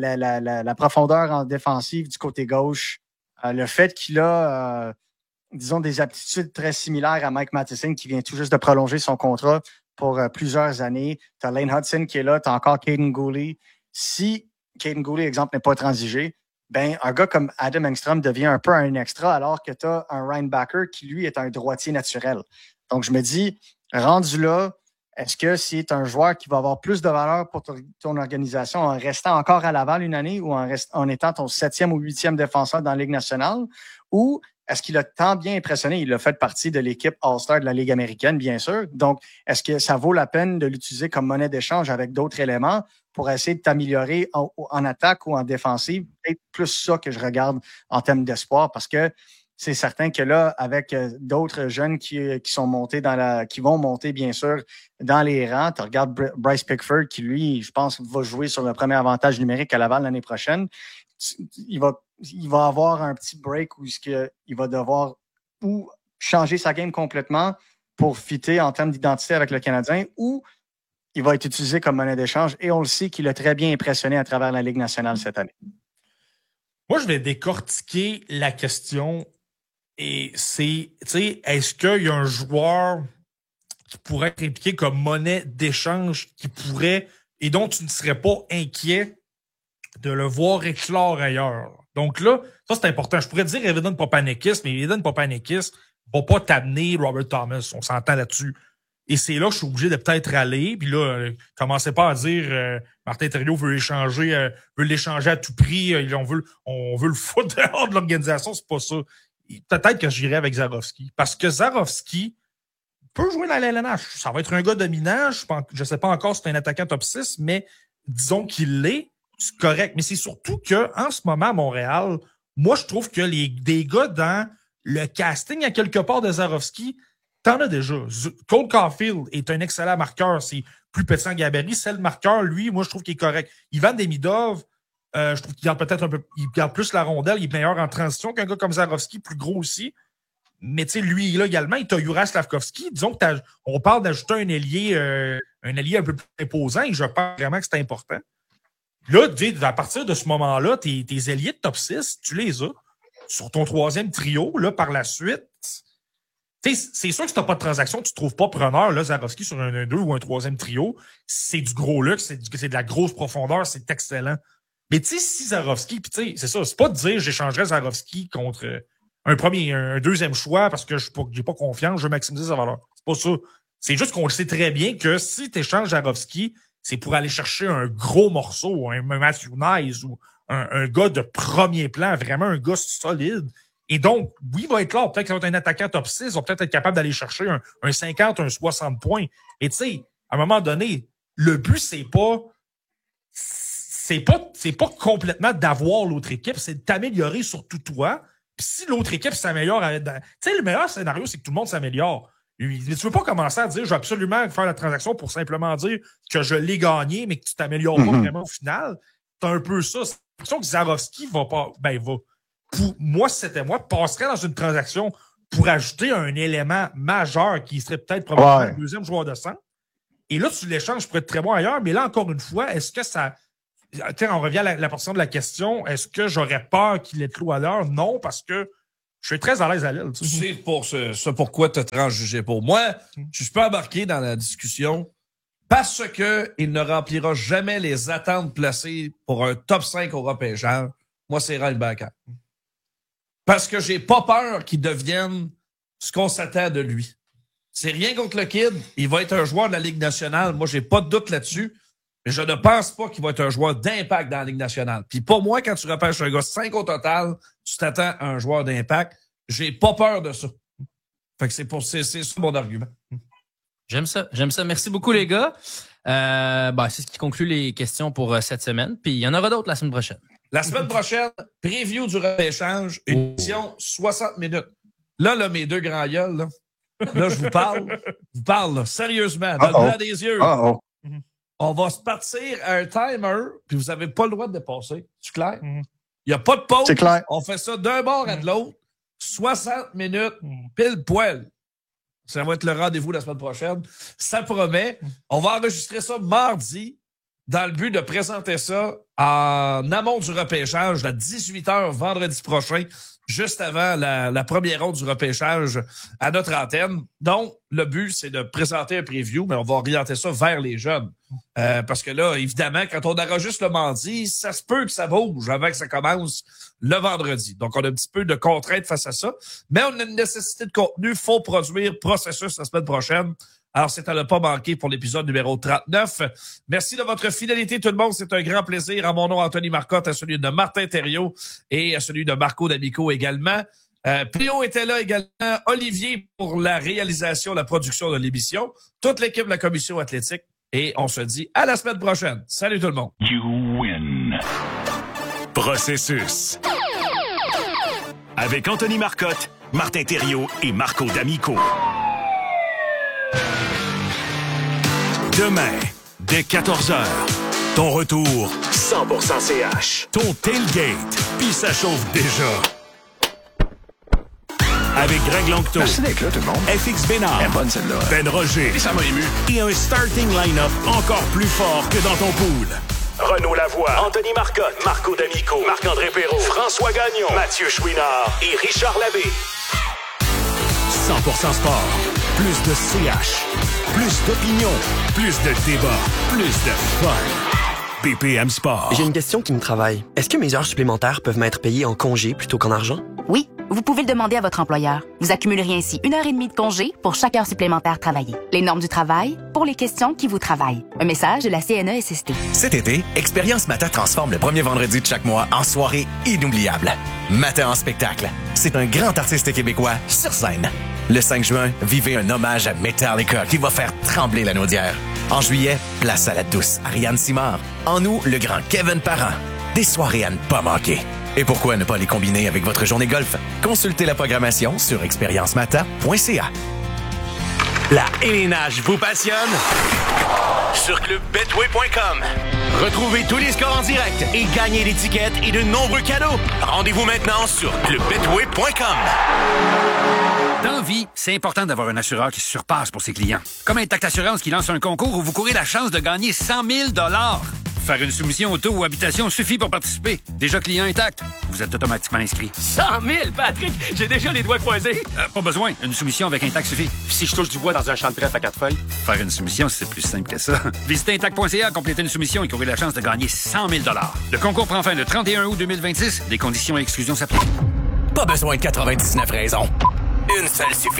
la profondeur en défensive du côté gauche, le fait qu'il a, disons, des aptitudes très similaires à Mike Matheson qui vient tout juste de prolonger son contrat pour plusieurs années. Tu as Lane Hudson qui est là, tu as encore Caden Gooley. Si Caden Gooley, exemple, n'est pas transigé, ben un gars comme Adam Engstrom devient un peu un extra alors que tu as un Ryan Backer qui, lui, est un droitier naturel. Donc, je me dis, rendu là, est-ce que c'est un joueur qui va avoir plus de valeur pour ton organisation en restant encore à Laval une année ou en étant ton 7e ou 8e défenseur dans la Ligue nationale? Ou est-ce qu'il a tant bien impressionné? Il a fait partie de l'équipe All-Star de la Ligue américaine, bien sûr. Donc, est-ce que ça vaut la peine de l'utiliser comme monnaie d'échange avec d'autres éléments pour essayer de t'améliorer en attaque ou en défensive? C'est plus ça que je regarde en termes d'espoir parce que c'est certain que là, avec d'autres jeunes qui sont montés qui vont monter, bien sûr, dans les rangs, tu regardes Bryce Pickford qui, lui, je pense, va jouer sur le premier avantage numérique à Laval l'année prochaine. Il va avoir un petit break où il va devoir ou changer sa game complètement pour fitter en termes d'identité avec le Canadien ou il va être utilisé comme monnaie d'échange. Et on le sait qu'il a très bien impressionné à travers la Ligue nationale cette année. Moi, je vais décortiquer la question et c'est, tu sais, est-ce qu'il y a un joueur qui pourrait être impliqué comme monnaie d'échange qui pourrait et dont tu ne serais pas inquiet de le voir éclore ailleurs. Donc là, ça c'est important. Je pourrais dire Evidon Papanikis, mais Evidon Papanikis va pas t'amener Robert Thomas. On s'entend là-dessus. Et c'est là que je suis obligé de peut-être aller. Puis là, commencez pas à dire Martin Thériault veut l'échanger à tout prix. On veut le foutre dehors de l'organisation. C'est pas ça. Peut-être que j'irai avec Zarovski. Parce que Zarovski peut jouer dans la LNH. Ça va être un gars dominant. Je sais pas encore si c'est un attaquant top 6, mais disons qu'il l'est. C'est correct. Mais c'est surtout qu'en ce moment, à Montréal, moi, je trouve que des gars dans le casting à quelque part de Zarovski, t'en as déjà. Cole Caulfield est un excellent marqueur. C'est plus petit en gabarit. C'est le marqueur, lui, moi, je trouve qu'il est correct. Ivan Demidov, je trouve qu'il garde peut-être un peu, il garde plus la rondelle. Il est meilleur en transition qu'un gars comme Zarovski, plus gros aussi. Mais tu sais, lui, là, également, il t'a Juraj Slavkovski. Disons que on parle d'ajouter un ailier un peu plus imposant et je pense vraiment que c'est important. Là, à partir de ce moment-là, tes ailiers de top 6, tu les as. Sur ton 3e trio, là, par la suite, c'est sûr que si t'as pas de transaction, tu trouves pas preneur, là, Zarovski sur un 2 ou un 3e trio. C'est du gros luxe, c'est de la grosse profondeur, c'est excellent. Mais tu sais, si Zarovski, puis tu sais, c'est ça, c'est pas de dire j'échangerais Zarovski contre un 2e choix parce que j'ai pas confiance, je veux maximiser sa valeur. C'est pas ça. C'est juste qu'on le sait très bien que si tu échanges Zarovski, c'est pour aller chercher un gros morceau, un Matthew Nice ou un gars de premier plan, vraiment un gars solide. Et donc, oui, il va être là. Peut-être qu'il va être un attaquant top 6, il va peut-être être capable d'aller chercher un 50, un 60 points. Et tu sais, à un moment donné, le but, c'est pas complètement d'avoir l'autre équipe, c'est de t'améliorer surtout toi. Puis si l'autre équipe s'améliore, tu sais, le meilleur scénario, c'est que tout le monde s'améliore. Mais tu veux pas commencer à dire, je vais absolument faire la transaction pour simplement dire que je l'ai gagné, mais que tu t'améliores pas vraiment au final. C'est un peu ça. C'est l'impression que Zarovski va. Pour moi, si c'était moi, passerait dans une transaction pour ajouter un élément majeur qui serait peut-être probablement le 2e joueur de centre. Et là, tu l'échanges pour être très bon ailleurs. Mais là, encore une fois, est-ce que ça... On revient à la portion de la question. Est-ce que j'aurais peur qu'il ait trop à l'heure? Non, parce que je suis très à l'aise à l'aile. Tu sais pour ce pourquoi tu as transjugé pour moi. Je peux embarquer dans la discussion parce qu'il ne remplira jamais les attentes placées pour un top 5 au repêchage. Moi, c'est Ryan Baker. Parce que j'ai pas peur qu'il devienne ce qu'on s'attend de lui. C'est rien contre le kid. Il va être un joueur de la Ligue nationale. Moi, j'ai pas de doute là-dessus. Mais je ne pense pas qu'il va être un joueur d'impact dans la Ligue nationale. Puis pour moi, quand tu repêches un gars 5 au total, tu t'attends à un joueur d'impact. J'ai pas peur de ça. Fait que c'est ça mon argument. J'aime ça. Merci beaucoup, les gars. C'est ce qui conclut les questions pour cette semaine. Puis il y en aura d'autres la semaine prochaine. La semaine prochaine, preview du repêchage, une émission 60 minutes. Là, mes deux grands gueules, là, je vous parle là, sérieusement, dans le blanc des yeux. On va se partir à un timer, puis vous n'avez pas le droit de dépasser. C'est clair? Il n'y a pas de pause. C'est clair. On fait ça d'un bord à de l'autre. 60 minutes, pile poil. Ça va être le rendez-vous la semaine prochaine. Ça promet. On va enregistrer ça mardi dans le but de présenter ça en amont du repêchage à 18h vendredi prochain, juste avant la première ronde du repêchage à notre antenne. Donc, le but, c'est de présenter un preview, mais on va orienter ça vers les jeunes. Parce que là, évidemment, quand on enregistre le mardi, ça se peut que ça bouge avant que ça commence le vendredi. Donc, on a un petit peu de contraintes face à ça. Mais on a une nécessité de contenu. Faut produire processus la semaine prochaine. Alors, c'est à ne pas manquer pour l'épisode numéro 39. Merci de votre fidélité, tout le monde. C'est un grand plaisir. À mon nom, Anthony Marcotte, à celui de Martin Thériault et à celui de Marco D'Amico également. Pio était là également. Olivier pour la réalisation, la production de l'émission. Toute l'équipe de la commission athlétique. Et on se dit à la semaine prochaine. Salut tout le monde. You win. Processus. Avec Anthony Marcotte, Martin Thériault et Marco D'Amico. Demain, dès 14h, ton retour 100% CH. Ton tailgate, puis ça chauffe déjà. Avec Greg Longto. Merci d'être là, tout le monde. FX Bénard. Elle est bonne, celle-là. Ben Roger. Et ça m'a ému. Et un starting line-up encore plus fort que dans ton pool. Renaud Lavoie, Anthony Marcotte, Marco D'Amico, Marc-André Perrault, François Gagnon, Mathieu Chouinard et Richard Labbé. 100% sport. Plus de CH. Plus d'opinion. Plus de débat. Plus de fun. BPM Sport. J'ai une question qui me travaille. Est-ce que mes heures supplémentaires peuvent m'être payées en congé plutôt qu'en argent? Oui, vous pouvez le demander à votre employeur. Vous accumuleriez ainsi 1h30 de congé pour chaque heure supplémentaire travaillée. Les normes du travail pour les questions qui vous travaillent. Un message de la CNESST. Cet été, Expérience Matin transforme le premier vendredi de chaque mois en soirée inoubliable. Matin en spectacle. C'est un grand artiste québécois sur scène. Le 5 juin, vivez un hommage à Metallica qui va faire trembler la naudière. En juillet, place à la douce Ariane Simard. En août, le grand Kevin Parent. Des soirées à ne pas manquer. Et pourquoi ne pas les combiner avec votre journée golf? Consultez la programmation sur expériencemata.ca. La élénage vous passionne? Sur clubbetway.com. Retrouvez tous les scores en direct et gagnez des tickets et de nombreux cadeaux. Rendez-vous maintenant sur clubbetway.com. Dans vie, c'est important d'avoir un assureur qui se surpasse pour ses clients. Comme Intact Assurance qui lance un concours où vous courez la chance de gagner 100 000 $. Faire une soumission auto ou habitation suffit pour participer. Déjà client Intact, vous êtes automatiquement inscrit. 100 000, Patrick! J'ai déjà les doigts croisés. Pas besoin, une soumission avec Intact suffit. Si je touche du bois dans un champ de trèfle à 4 feuilles? Faire une soumission, c'est plus simple que ça. Visitez Intact.ca, complétez une soumission et courez la chance de gagner 100 000 $. Le concours prend fin le 31 août 2026. Des conditions et exclusions s'appliquent. Pas besoin de 99 raisons. Une seule suffit.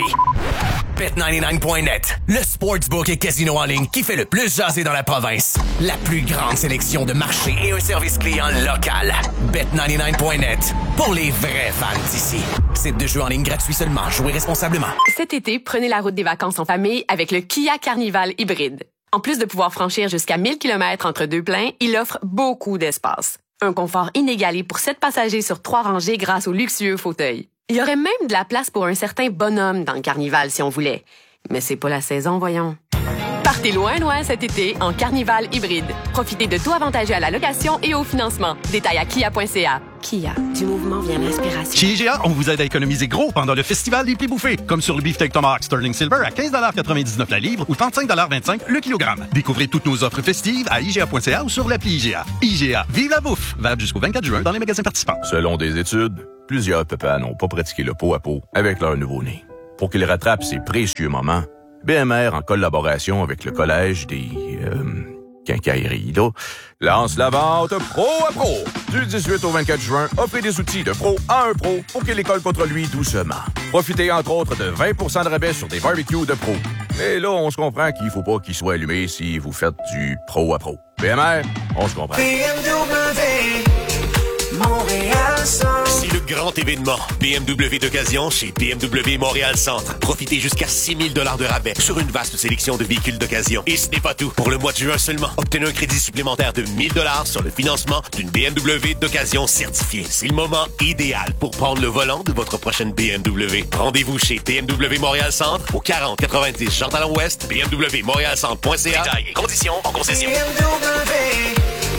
Bet99.net, le sportsbook et casino en ligne qui fait le plus jaser dans la province. La plus grande sélection de marchés et un service client local. Bet99.net, pour les vrais fans d'ici. Site de jeu en ligne gratuit seulement. Jouez responsablement. Cet été, prenez la route des vacances en famille avec le Kia Carnival hybride. En plus de pouvoir franchir jusqu'à 1000 km entre deux pleins, il offre beaucoup d'espace. Un confort inégalé pour 7 passagers sur 3 rangées grâce aux luxueux fauteuils. Il y aurait même de la place pour un certain bonhomme dans le Carnival si on voulait. Mais c'est pas la saison, voyons. Partez loin, loin cet été en Carnival hybride. Profitez de taux avantageux à la location et au financement. Détails à kia.ca. Kia. Du mouvement vient l'inspiration. Chez IGA, on vous aide à économiser gros pendant le festival des prix bouffés, comme sur le beefsteak Tomahawk Sterling Silver à 15,99 la livre ou 35,25 le kilogramme. Découvrez toutes nos offres festives à IGA.ca ou sur l'appli IGA. IGA, vive la bouffe! Valable jusqu'au 24 juin dans les magasins participants. Selon des études, plusieurs papas n'ont pas pratiqué le pot-à-pot avec leur nouveau-né. Pour qu'ils rattrapent ces précieux moments, BMR, en collaboration avec le Collège des... quincailleries, là, lance la vente pro à pro. Du 18 au 24 juin, offrez des outils de pro à un pro pour que l'école contre lui doucement. Profitez entre autres de 20 de rabais sur des barbecues de pro. Mais là, on se comprend qu'il faut pas qu'il soit allumé si vous faites du pro à pro. BMR, on se comprend. C'est le grand événement BMW d'occasion chez BMW Montréal Centre. Profitez jusqu'à 6 000 $ de rabais sur une vaste sélection de véhicules d'occasion. Et ce n'est pas tout. Pour le mois de juin seulement, obtenez un crédit supplémentaire de 1 000 $ sur le financement d'une BMW d'occasion certifiée. C'est le moment idéal pour prendre le volant de votre prochaine BMW. Rendez-vous chez BMW Montréal Centre au 4090 Jean-Talon-Ouest, bmwmontrealcentre.ca. Détails et conditions en concession. BMW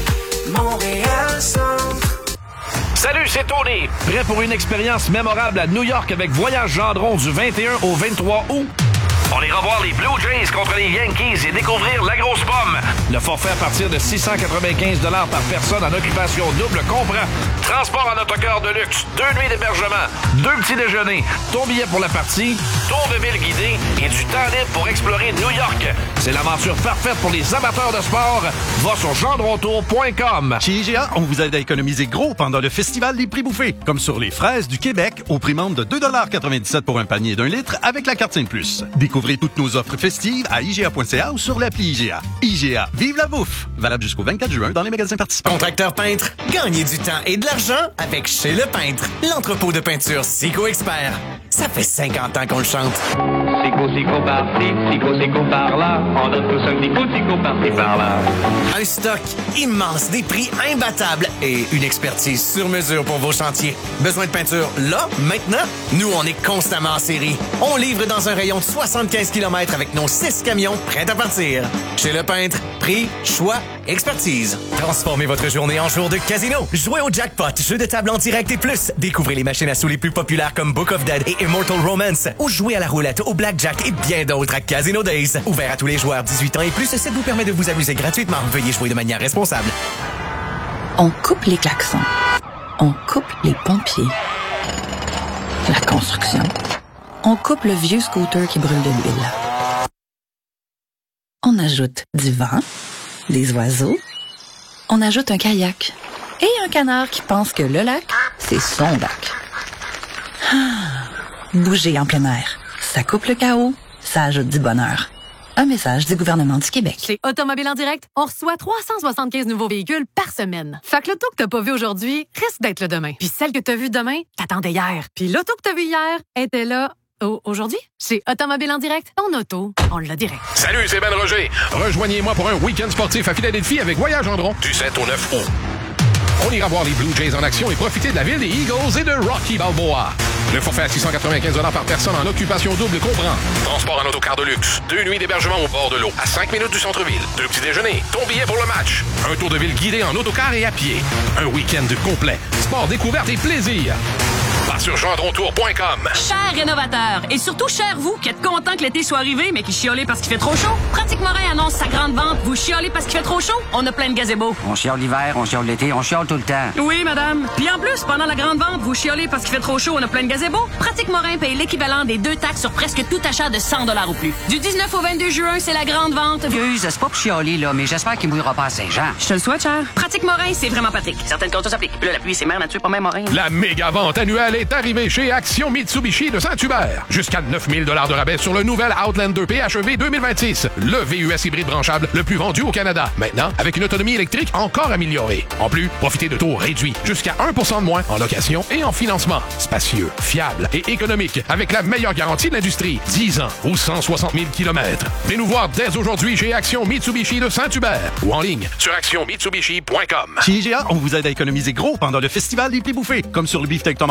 Montréal Centre. Salut, c'est Tony. Prêt pour une expérience mémorable à New York avec Voyage Gendron du 21 au 23 août? On ira voir les Blue Jays contre les Yankees et découvrir la grosse pomme. Le forfait à partir de 695 $ par personne en occupation double comprend transport en autocar de luxe, 2 nuits d'hébergement, 2 petits déjeuners, ton billet pour la partie, tour de ville guidé et du temps libre pour explorer New York. C'est l'aventure parfaite pour les amateurs de sport. Va sur gendrontour.com. Chez IGA, on vous aide à économiser gros pendant le festival des prix bouffés, comme sur les fraises du Québec au prix membre de 2,97 $ pour un panier d'1 litre avec la carte Sainte-Plus. Découvrez toutes nos offres festives à IGA.ca ou sur l'appli IGA. IGA, vive la bouffe! Valable jusqu'au 24 juin dans les magasins participants. Contracteur peintre, gagnez du temps et de l'argent avec Chez Le Peintre, l'entrepôt de peinture Sico Expert. Ça fait 50 ans qu'on le chante. Sico par-ci, Sico par-là. On donne tous un petit coup, Sico par-ci, par-là. Un stock immense, des prix imbattables et une expertise sur mesure pour vos chantiers. Besoin de peinture là, maintenant? Nous, on est constamment en série. On livre dans un rayon de 75 km avec nos 6 camions prêts à partir. Chez Le Peintre, prix, choix, expertise. Transformez votre journée en jour de casino. Jouez au jackpot, jeu de table en direct et plus. Découvrez les machines à sous les plus populaires comme Book of Dead et Immortal Romance. Ou jouez à la roulette, au blackjack et bien d'autres à Casino Days. Ouvert à tous les joueurs 18 ans et plus, ça vous permet de vous amuser gratuitement. Veuillez jouer de manière responsable. On coupe les klaxons. On coupe les pompiers. La construction. On coupe le vieux scooter qui brûle de l'huile. On ajoute du vent, des oiseaux. On ajoute un kayak et un canard qui pense que le lac, c'est son lac. Bouger en plein air. Ça coupe le chaos, ça ajoute du bonheur. Un message du gouvernement du Québec. Chez Automobile en direct, on reçoit 375 nouveaux véhicules par semaine. Fait que l'auto que t'as pas vu aujourd'hui risque d'être le demain. Puis celle que t'as vue demain, t'attendais hier. Puis l'auto que t'as vue hier était là aujourd'hui. Chez Automobile en direct, ton auto, on l'a direct. Salut, c'est Ben Roger. Rejoignez-moi pour un week-end sportif à Philadelphie avec Voyage Gendron du 7 au 9 août. On ira voir les Blue Jays en action et profiter de la ville des Eagles et de Rocky Balboa. Le forfait à 695 $ par personne en occupation double comprend transport en autocar de luxe, 2 nuits d'hébergement au bord de l'eau, à 5 minutes du centre-ville, 2 petits déjeuners, ton billet pour le match, un tour de ville guidé en autocar et à pied, un week-end complet, sport, découverte et plaisir. Pas sur gendrontour.com. Chers rénovateurs, et surtout chers vous qui êtes contents que l'été soit arrivé mais qui chiolez parce qu'il fait trop chaud, Pratique Morin annonce sa grande vente. Vous chiolez parce qu'il fait trop chaud? On a plein de gazebos. On chiole l'hiver, on chiole l'été, on chiole tout le temps. Oui, madame. Puis en plus, pendant la grande vente, vous chiolez parce qu'il fait trop chaud, on a plein de gazebos. Pratique Morin paye l'équivalent des 2 taxes sur presque tout achat de 100 $ ou plus. Du 19 au 22 juin, c'est la grande vente. Excuse, c'est pas pour chioler, là, mais j'espère qu'il mouillera pas à Saint-Jean. Je te le souhaite, cher. Pratique Morin, c'est vraiment pratique. Certaines conditions s'appliquent. Puis là, la pluie, c'est mère nature, pas même Morin. La méga vente annuelle est arrivée chez Action Mitsubishi de Saint-Hubert. Jusqu'à 9 000 $ de rabais sur le nouvel Outlander PHEV 2026. Le VUS hybride branchable le plus vendu au Canada. Maintenant, avec une autonomie électrique encore améliorée. En plus, profitez de taux réduits. Jusqu'à 1% de moins en location et en financement. Spacieux, fiable et économique. Avec la meilleure garantie de l'industrie. 10 ans ou 160 000 km. Venez nous voir dès aujourd'hui chez Action Mitsubishi de Saint-Hubert. Ou en ligne sur actionmitsubishi.com. Chez IGA, on vous aide à économiser gros pendant le festival des prix bouffés. Comme sur le beefsteak Tomahawk Sterling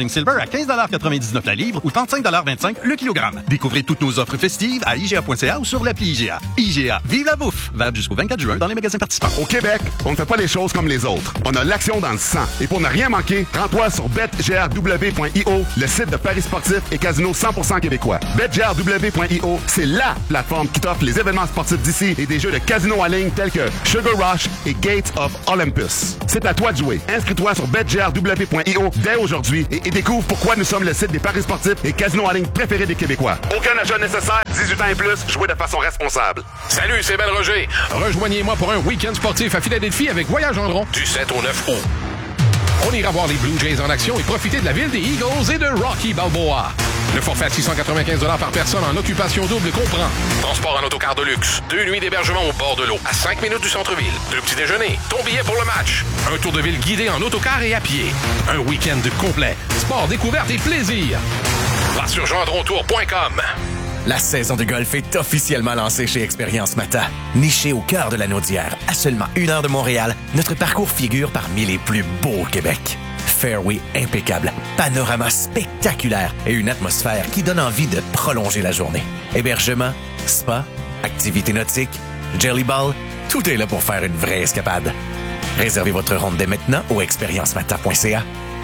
sterling silver à 15,99 la livre ou 35,25 le kilogramme. Découvrez toutes nos offres festives à IGA.ca ou sur l'appli IGA. IGA, vive la bouffe! Valable jusqu'au 24 juin dans les magasins participants. Au Québec, on ne fait pas les choses comme les autres. On a l'action dans le sang. Et pour ne rien manquer, rends-toi sur betgrw.io, le site de paris sportifs et casino 100% québécois. betgrw.io, c'est LA plateforme qui t'offre les événements sportifs d'ici et des jeux de casino en ligne tels que Sugar Rush et Gates of Olympus. C'est à toi de jouer. Inscris-toi sur betgrw.io dès aujourd'hui et découvre pourquoi nous sommes le site des paris sportifs et casinos en ligne préférés des Québécois. Aucun achat nécessaire, 18 ans et plus, jouez de façon responsable. Salut, c'est Ben Roger. Rejoignez-moi pour un week-end sportif à Philadelphie avec Voyage Gendron du 7 au 9 août. On ira voir les Blue Jays en action et profiter de la ville des Eagles et de Rocky Balboa. Le forfait à 695 $ par personne en occupation double comprend transport en autocar de luxe, 2 nuits d'hébergement au bord de l'eau, à 5 minutes du centre-ville, 2 petits déjeuners, ton billet pour le match, un tour de ville guidé en autocar et à pied, un week-end complet, sport, découverte et plaisir. Va sur gendrontour.com. La saison de golf est officiellement lancée chez Expérience Mata. Niché au cœur de la Naudière, à seulement 1 heure de Montréal, notre parcours figure parmi les plus beaux au Québec. Fairway impeccable, panorama spectaculaire et une atmosphère qui donne envie de prolonger la journée. Hébergement, spa, activités nautiques, jelly ball, tout est là pour faire une vraie escapade. Réservez votre ronde dès maintenant au expériencemata.ca.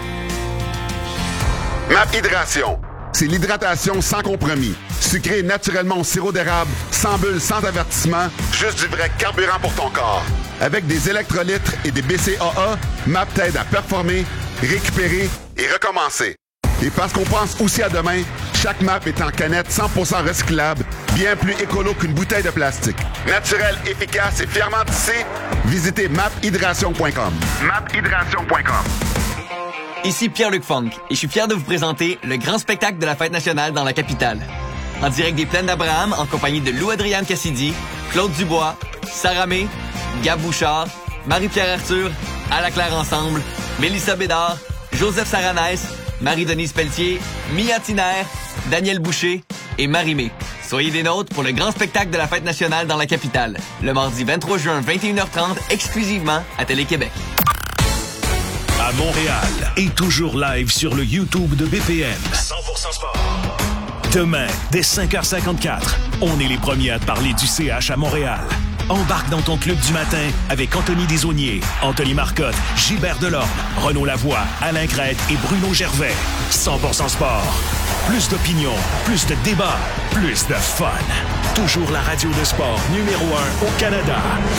MAP Hydration. C'est l'hydratation sans compromis. Sucré naturellement au sirop d'érable, sans bulles, sans avertissement, juste du vrai carburant pour ton corps. Avec des électrolytes et des BCAA, MAP t'aide à performer, récupérer et recommencer. Et parce qu'on pense aussi à demain, chaque MAP est en canette 100% recyclable, bien plus écolo qu'une bouteille de plastique. Naturel, efficace et fièrement tissé, visitez maphydration.com. maphydration.com. Ici Pierre-Luc Funk et je suis fier de vous présenter le grand spectacle de la Fête nationale dans la capitale. En direct des Plaines d'Abraham, en compagnie de Lou-Adrienne Cassidy, Claude Dubois, Sarah May, Gab Bouchard, Marie-Pierre Arthur, Ala Claire Ensemble, Mélissa Bédard, Joseph Saranès, Marie-Denise Pelletier, Mia Tiner, Daniel Boucher et Marie-Mé. Soyez des nôtres pour le grand spectacle de la Fête nationale dans la capitale, le mardi 23 juin 21h30, exclusivement à Télé-Québec. À Montréal et toujours live sur le YouTube de BPM. 100% sport. Demain, dès 5h54, on est les premiers à te parler du CH à Montréal. Embarque dans ton club du matin avec Anthony Desaulniers, Anthony Marcotte, Gilbert Delorme, Renaud Lavoie, Alain Crête et Bruno Gervais. 100% sport. Plus d'opinion, plus de débats, plus de fun. Toujours la radio de sport numéro 1 au Canada.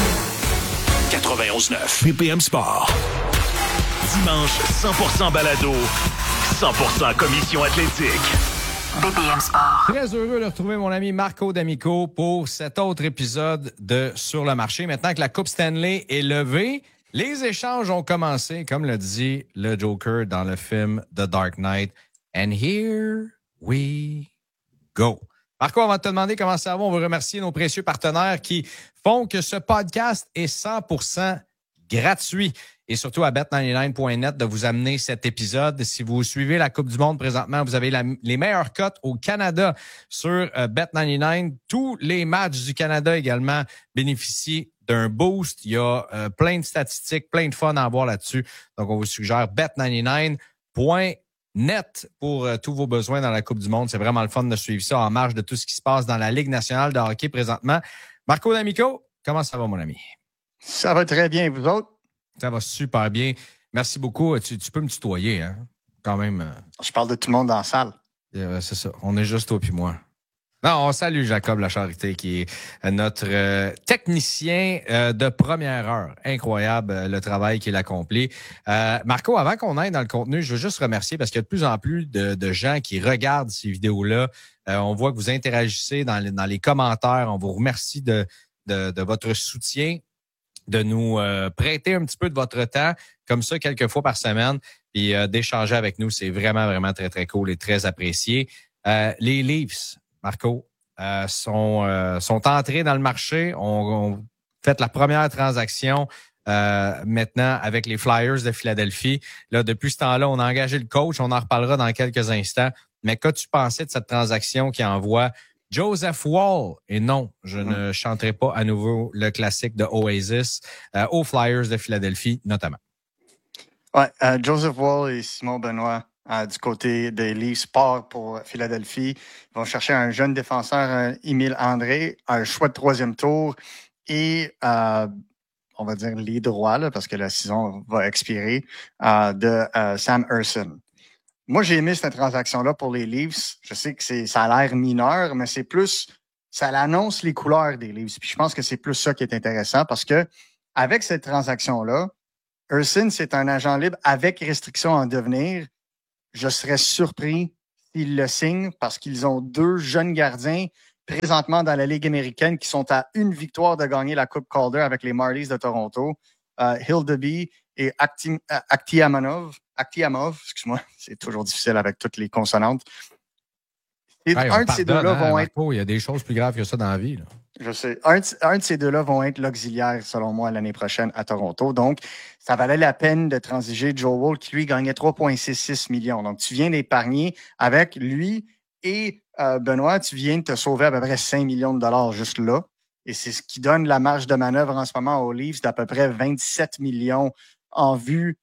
91.9 BPM Sport. Dimanche, 100% balado, 100% commission athlétique. BPM Sport. Très heureux de retrouver mon ami Marco D'Amico pour cet autre épisode de Sur le marché. Maintenant que la Coupe Stanley est levée, les échanges ont commencé, comme le dit le Joker dans le film The Dark Knight. And here we go. Marco, on va te demander comment ça va. On veut remercier nos précieux partenaires qui font que ce podcast est 100% gratuit. Et surtout à bet99.net de vous amener cet épisode. Si vous suivez la Coupe du Monde présentement, vous avez les meilleures cotes au Canada sur Bet99. Tous les matchs du Canada également bénéficient d'un boost. Il y a plein de statistiques, plein de fun à avoir là-dessus. Donc, on vous suggère bet99.net pour tous vos besoins dans la Coupe du Monde. C'est vraiment le fun de suivre ça en marge de tout ce qui se passe dans la Ligue nationale de hockey présentement. Marco D'Amico, comment ça va, mon ami? Ça va très bien, vous autres? Ça va super bien. Merci beaucoup. Tu peux me tutoyer, hein? Quand même. Je parle de tout le monde dans la salle. C'est ça. On est juste toi puis moi. Non, on salue Jacob Lacharité, qui est notre technicien de première heure. Incroyable le travail qu'il accomplit. Marco, avant qu'on aille dans le contenu, je veux juste remercier parce qu'il y a de plus en plus de gens qui regardent ces vidéos-là. On voit que vous interagissez dans les commentaires. On vous remercie de votre soutien, de nous prêter un petit peu de votre temps, comme ça, quelques fois par semaine, puis d'échanger avec nous. C'est vraiment, vraiment très, très cool et très apprécié. Les Leafs, Marco, sont entrés dans le marché. On fait la première transaction maintenant avec les Flyers de Philadelphie. Là, depuis ce temps-là, on a engagé le coach. On en reparlera dans quelques instants. Mais qu'as-tu pensé de cette transaction qui envoie Joseph Woll, et non, je ne chanterai pas à nouveau le classique de Oasis, aux Flyers de Philadelphie notamment? Ouais, Joseph Woll et Simon Benoît, du côté des Leafs part pour Philadelphie. Ils vont chercher un jeune défenseur, Émile André, un choix de 3e tour et, on va dire, les droits, là, parce que la saison va expirer, de Sam Ersson. Moi, j'ai aimé cette transaction-là pour les Leafs. Je sais que ça a l'air mineur, mais c'est plus, ça annonce les couleurs des Leafs. Puis je pense que c'est plus ça qui est intéressant parce que avec cette transaction-là, Ersson, c'est un agent libre avec restriction en devenir. Je serais surpris s'ils le signent parce qu'ils ont 2 jeunes gardiens présentement dans la Ligue américaine qui sont à 1 victoire de gagner la Coupe Calder avec les Marlies de Toronto. Hildeby et Akhtiamov, excuse-moi, c'est toujours difficile avec toutes les consonantes. Et un de ces deux-là vont être... Il y a des choses plus graves que ça dans la vie. Là. Je sais. Un de ces deux-là vont être l'auxiliaire, selon moi, l'année prochaine à Toronto. Donc, ça valait la peine de transiger Joe Woll, qui, lui, gagnait 3,66 millions. Donc, tu viens d'épargner avec lui et Benoît, tu viens de te sauver à peu près 5 millions de dollars juste là. Et c'est ce qui donne la marge de manœuvre en ce moment aux Leafs d'à peu près 27 millions en vue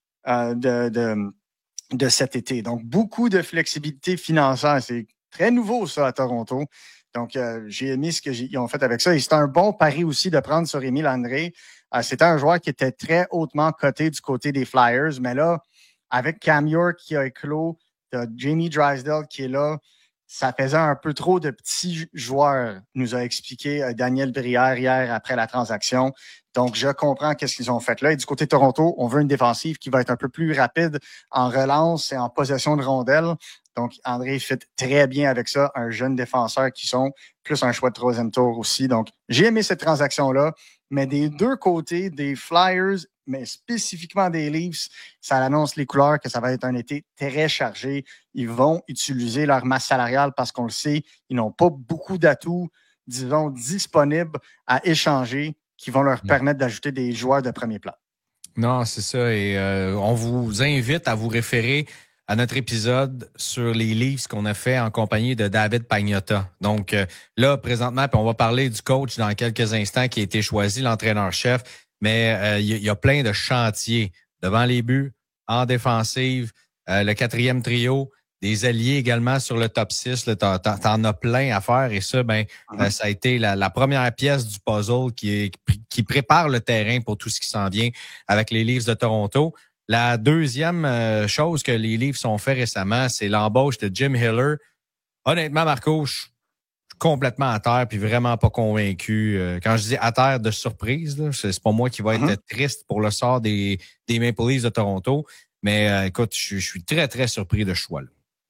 de cet été. Donc, beaucoup de flexibilité financière. C'est très nouveau, ça, à Toronto. Donc, j'ai aimé ce qu'ils ont fait avec ça. Et c'est un bon pari aussi de prendre sur Émile André. C'était un joueur qui était très hautement coté du côté des Flyers. Mais là, avec Cam York qui a éclos, Jamie Drysdale qui est là, ça faisait un peu trop de petits joueurs, nous a expliqué Daniel Brière hier après la transaction. Donc, je comprends qu'est-ce qu'ils ont fait là. Et du côté de Toronto, on veut une défensive qui va être un peu plus rapide en relance et en possession de rondelles. Donc, André fit très bien avec ça. Un jeune défenseur qui sont, plus un choix de 3e tour aussi. Donc, j'ai aimé cette transaction-là. Mais des deux côtés, des Flyers, mais spécifiquement des Leafs, ça annonce les couleurs que ça va être un été très chargé. Ils vont utiliser leur masse salariale parce qu'on le sait, ils n'ont pas beaucoup d'atouts, disons, disponibles à échanger qui vont leur permettre d'ajouter des joueurs de premier plan. Non, c'est ça. Et on vous invite à vous référer à notre épisode sur les Leafs qu'on a fait en compagnie de David Pagnotta. Donc là, présentement, puis on va parler du coach dans quelques instants qui a été choisi, l'entraîneur-chef, mais il y a plein de chantiers devant les buts, en défensive, le 4e trio, des alliés également sur le top 6. T'en as plein à faire et ça, ça a été la première pièce du puzzle qui prépare le terrain pour tout ce qui s'en vient avec les Leafs de Toronto. La deuxième chose que les Leafs ont fait récemment, c'est l'embauche de Jim Hiller. Honnêtement, Marco, je suis complètement à terre puis vraiment pas convaincu. Quand je dis à terre de surprise, là, c'est pas moi qui va être triste pour le sort des Maple Leafs de Toronto. Mais écoute, je suis très, très surpris de ce choix-là.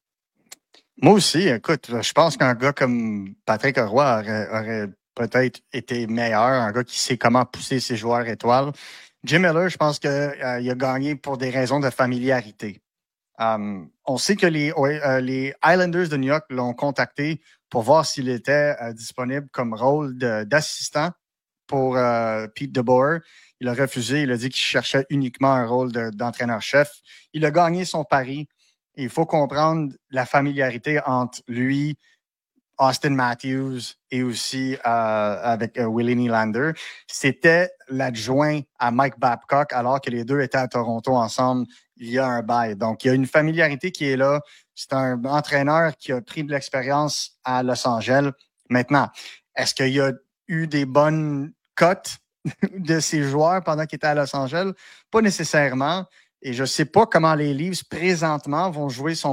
Moi aussi, écoute, je pense qu'un gars comme Patrick Roy aurait peut-être été meilleur, un gars qui sait comment pousser ses joueurs étoiles. Jim Miller, je pense qu'il a gagné pour des raisons de familiarité. On sait que les Islanders de New York l'ont contacté pour voir s'il était disponible comme rôle d'assistant pour Pete DeBoer. Il a refusé. Il a dit qu'il cherchait uniquement un rôle d'entraîneur-chef. Il a gagné son pari. Et il faut comprendre la familiarité entre lui, Austin Matthews et aussi avec Willie Nylander. C'était l'adjoint à Mike Babcock alors que les deux étaient à Toronto ensemble il y a un bail. Donc, il y a une familiarité qui est là. C'est un entraîneur qui a pris de l'expérience à Los Angeles. Maintenant, est-ce qu'il y a eu des bonnes cotes de ses joueurs pendant qu'il était à Los Angeles? Pas nécessairement. Et je ne sais pas comment les Leafs présentement vont jouer son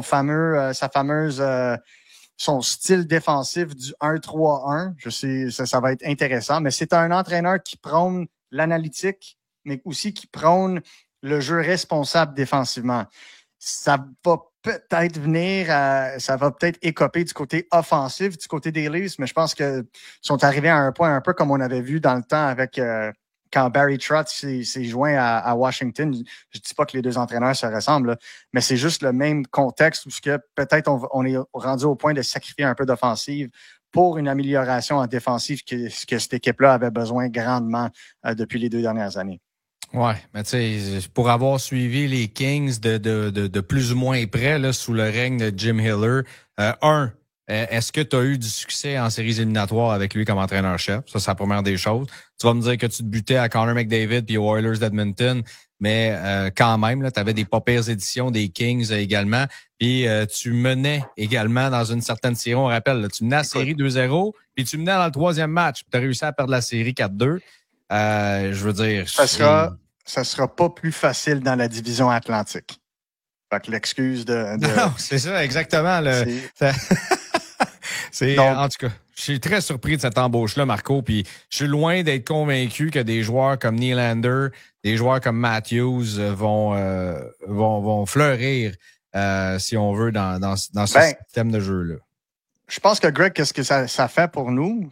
style défensif du 1-3-1. Je sais, ça va être intéressant, mais c'est un entraîneur qui prône l'analytique, mais aussi qui prône le jeu responsable défensivement. Ça va peut-être écoper du côté offensif, du côté des Leafs, mais je pense qu'ils sont arrivés à un point un peu comme on avait vu dans le temps avec quand Barry Trotz s'est joint à Washington. Je ne dis pas que les deux entraîneurs se ressemblent, là, mais c'est juste le même contexte où peut-être on est rendu au point de sacrifier un peu d'offensive pour une amélioration en défensive que cette équipe-là avait besoin grandement depuis les 2 dernières années. Ouais, mais tu sais, pour avoir suivi les Kings de plus ou moins près là, sous le règne de Jim Hiller, Est-ce que tu as eu du succès en séries éliminatoires avec lui comme entraîneur-chef? Ça, c'est la première des choses. Tu vas me dire que tu te butais à Connor McDavid puis aux Oilers d'Edmonton, mais quand même, tu avais des pas pires éditions des Kings également. Puis tu menais également dans une certaine série. On rappelle, là, tu menais la série 2-0, puis tu menais dans le troisième match. Tu as réussi à perdre la série 4-2. Je veux dire... Ça sera pas plus facile dans la division Atlantique. Fait que l'excuse de... Non, c'est ça, exactement. En tout cas, je suis très surpris de cette embauche-là, Marco, puis je suis loin d'être convaincu que des joueurs comme Nylander, des joueurs comme Matthews vont fleurir, si on veut, dans ce système de jeu-là. Je pense que, Greg, qu'est-ce que ça fait pour nous?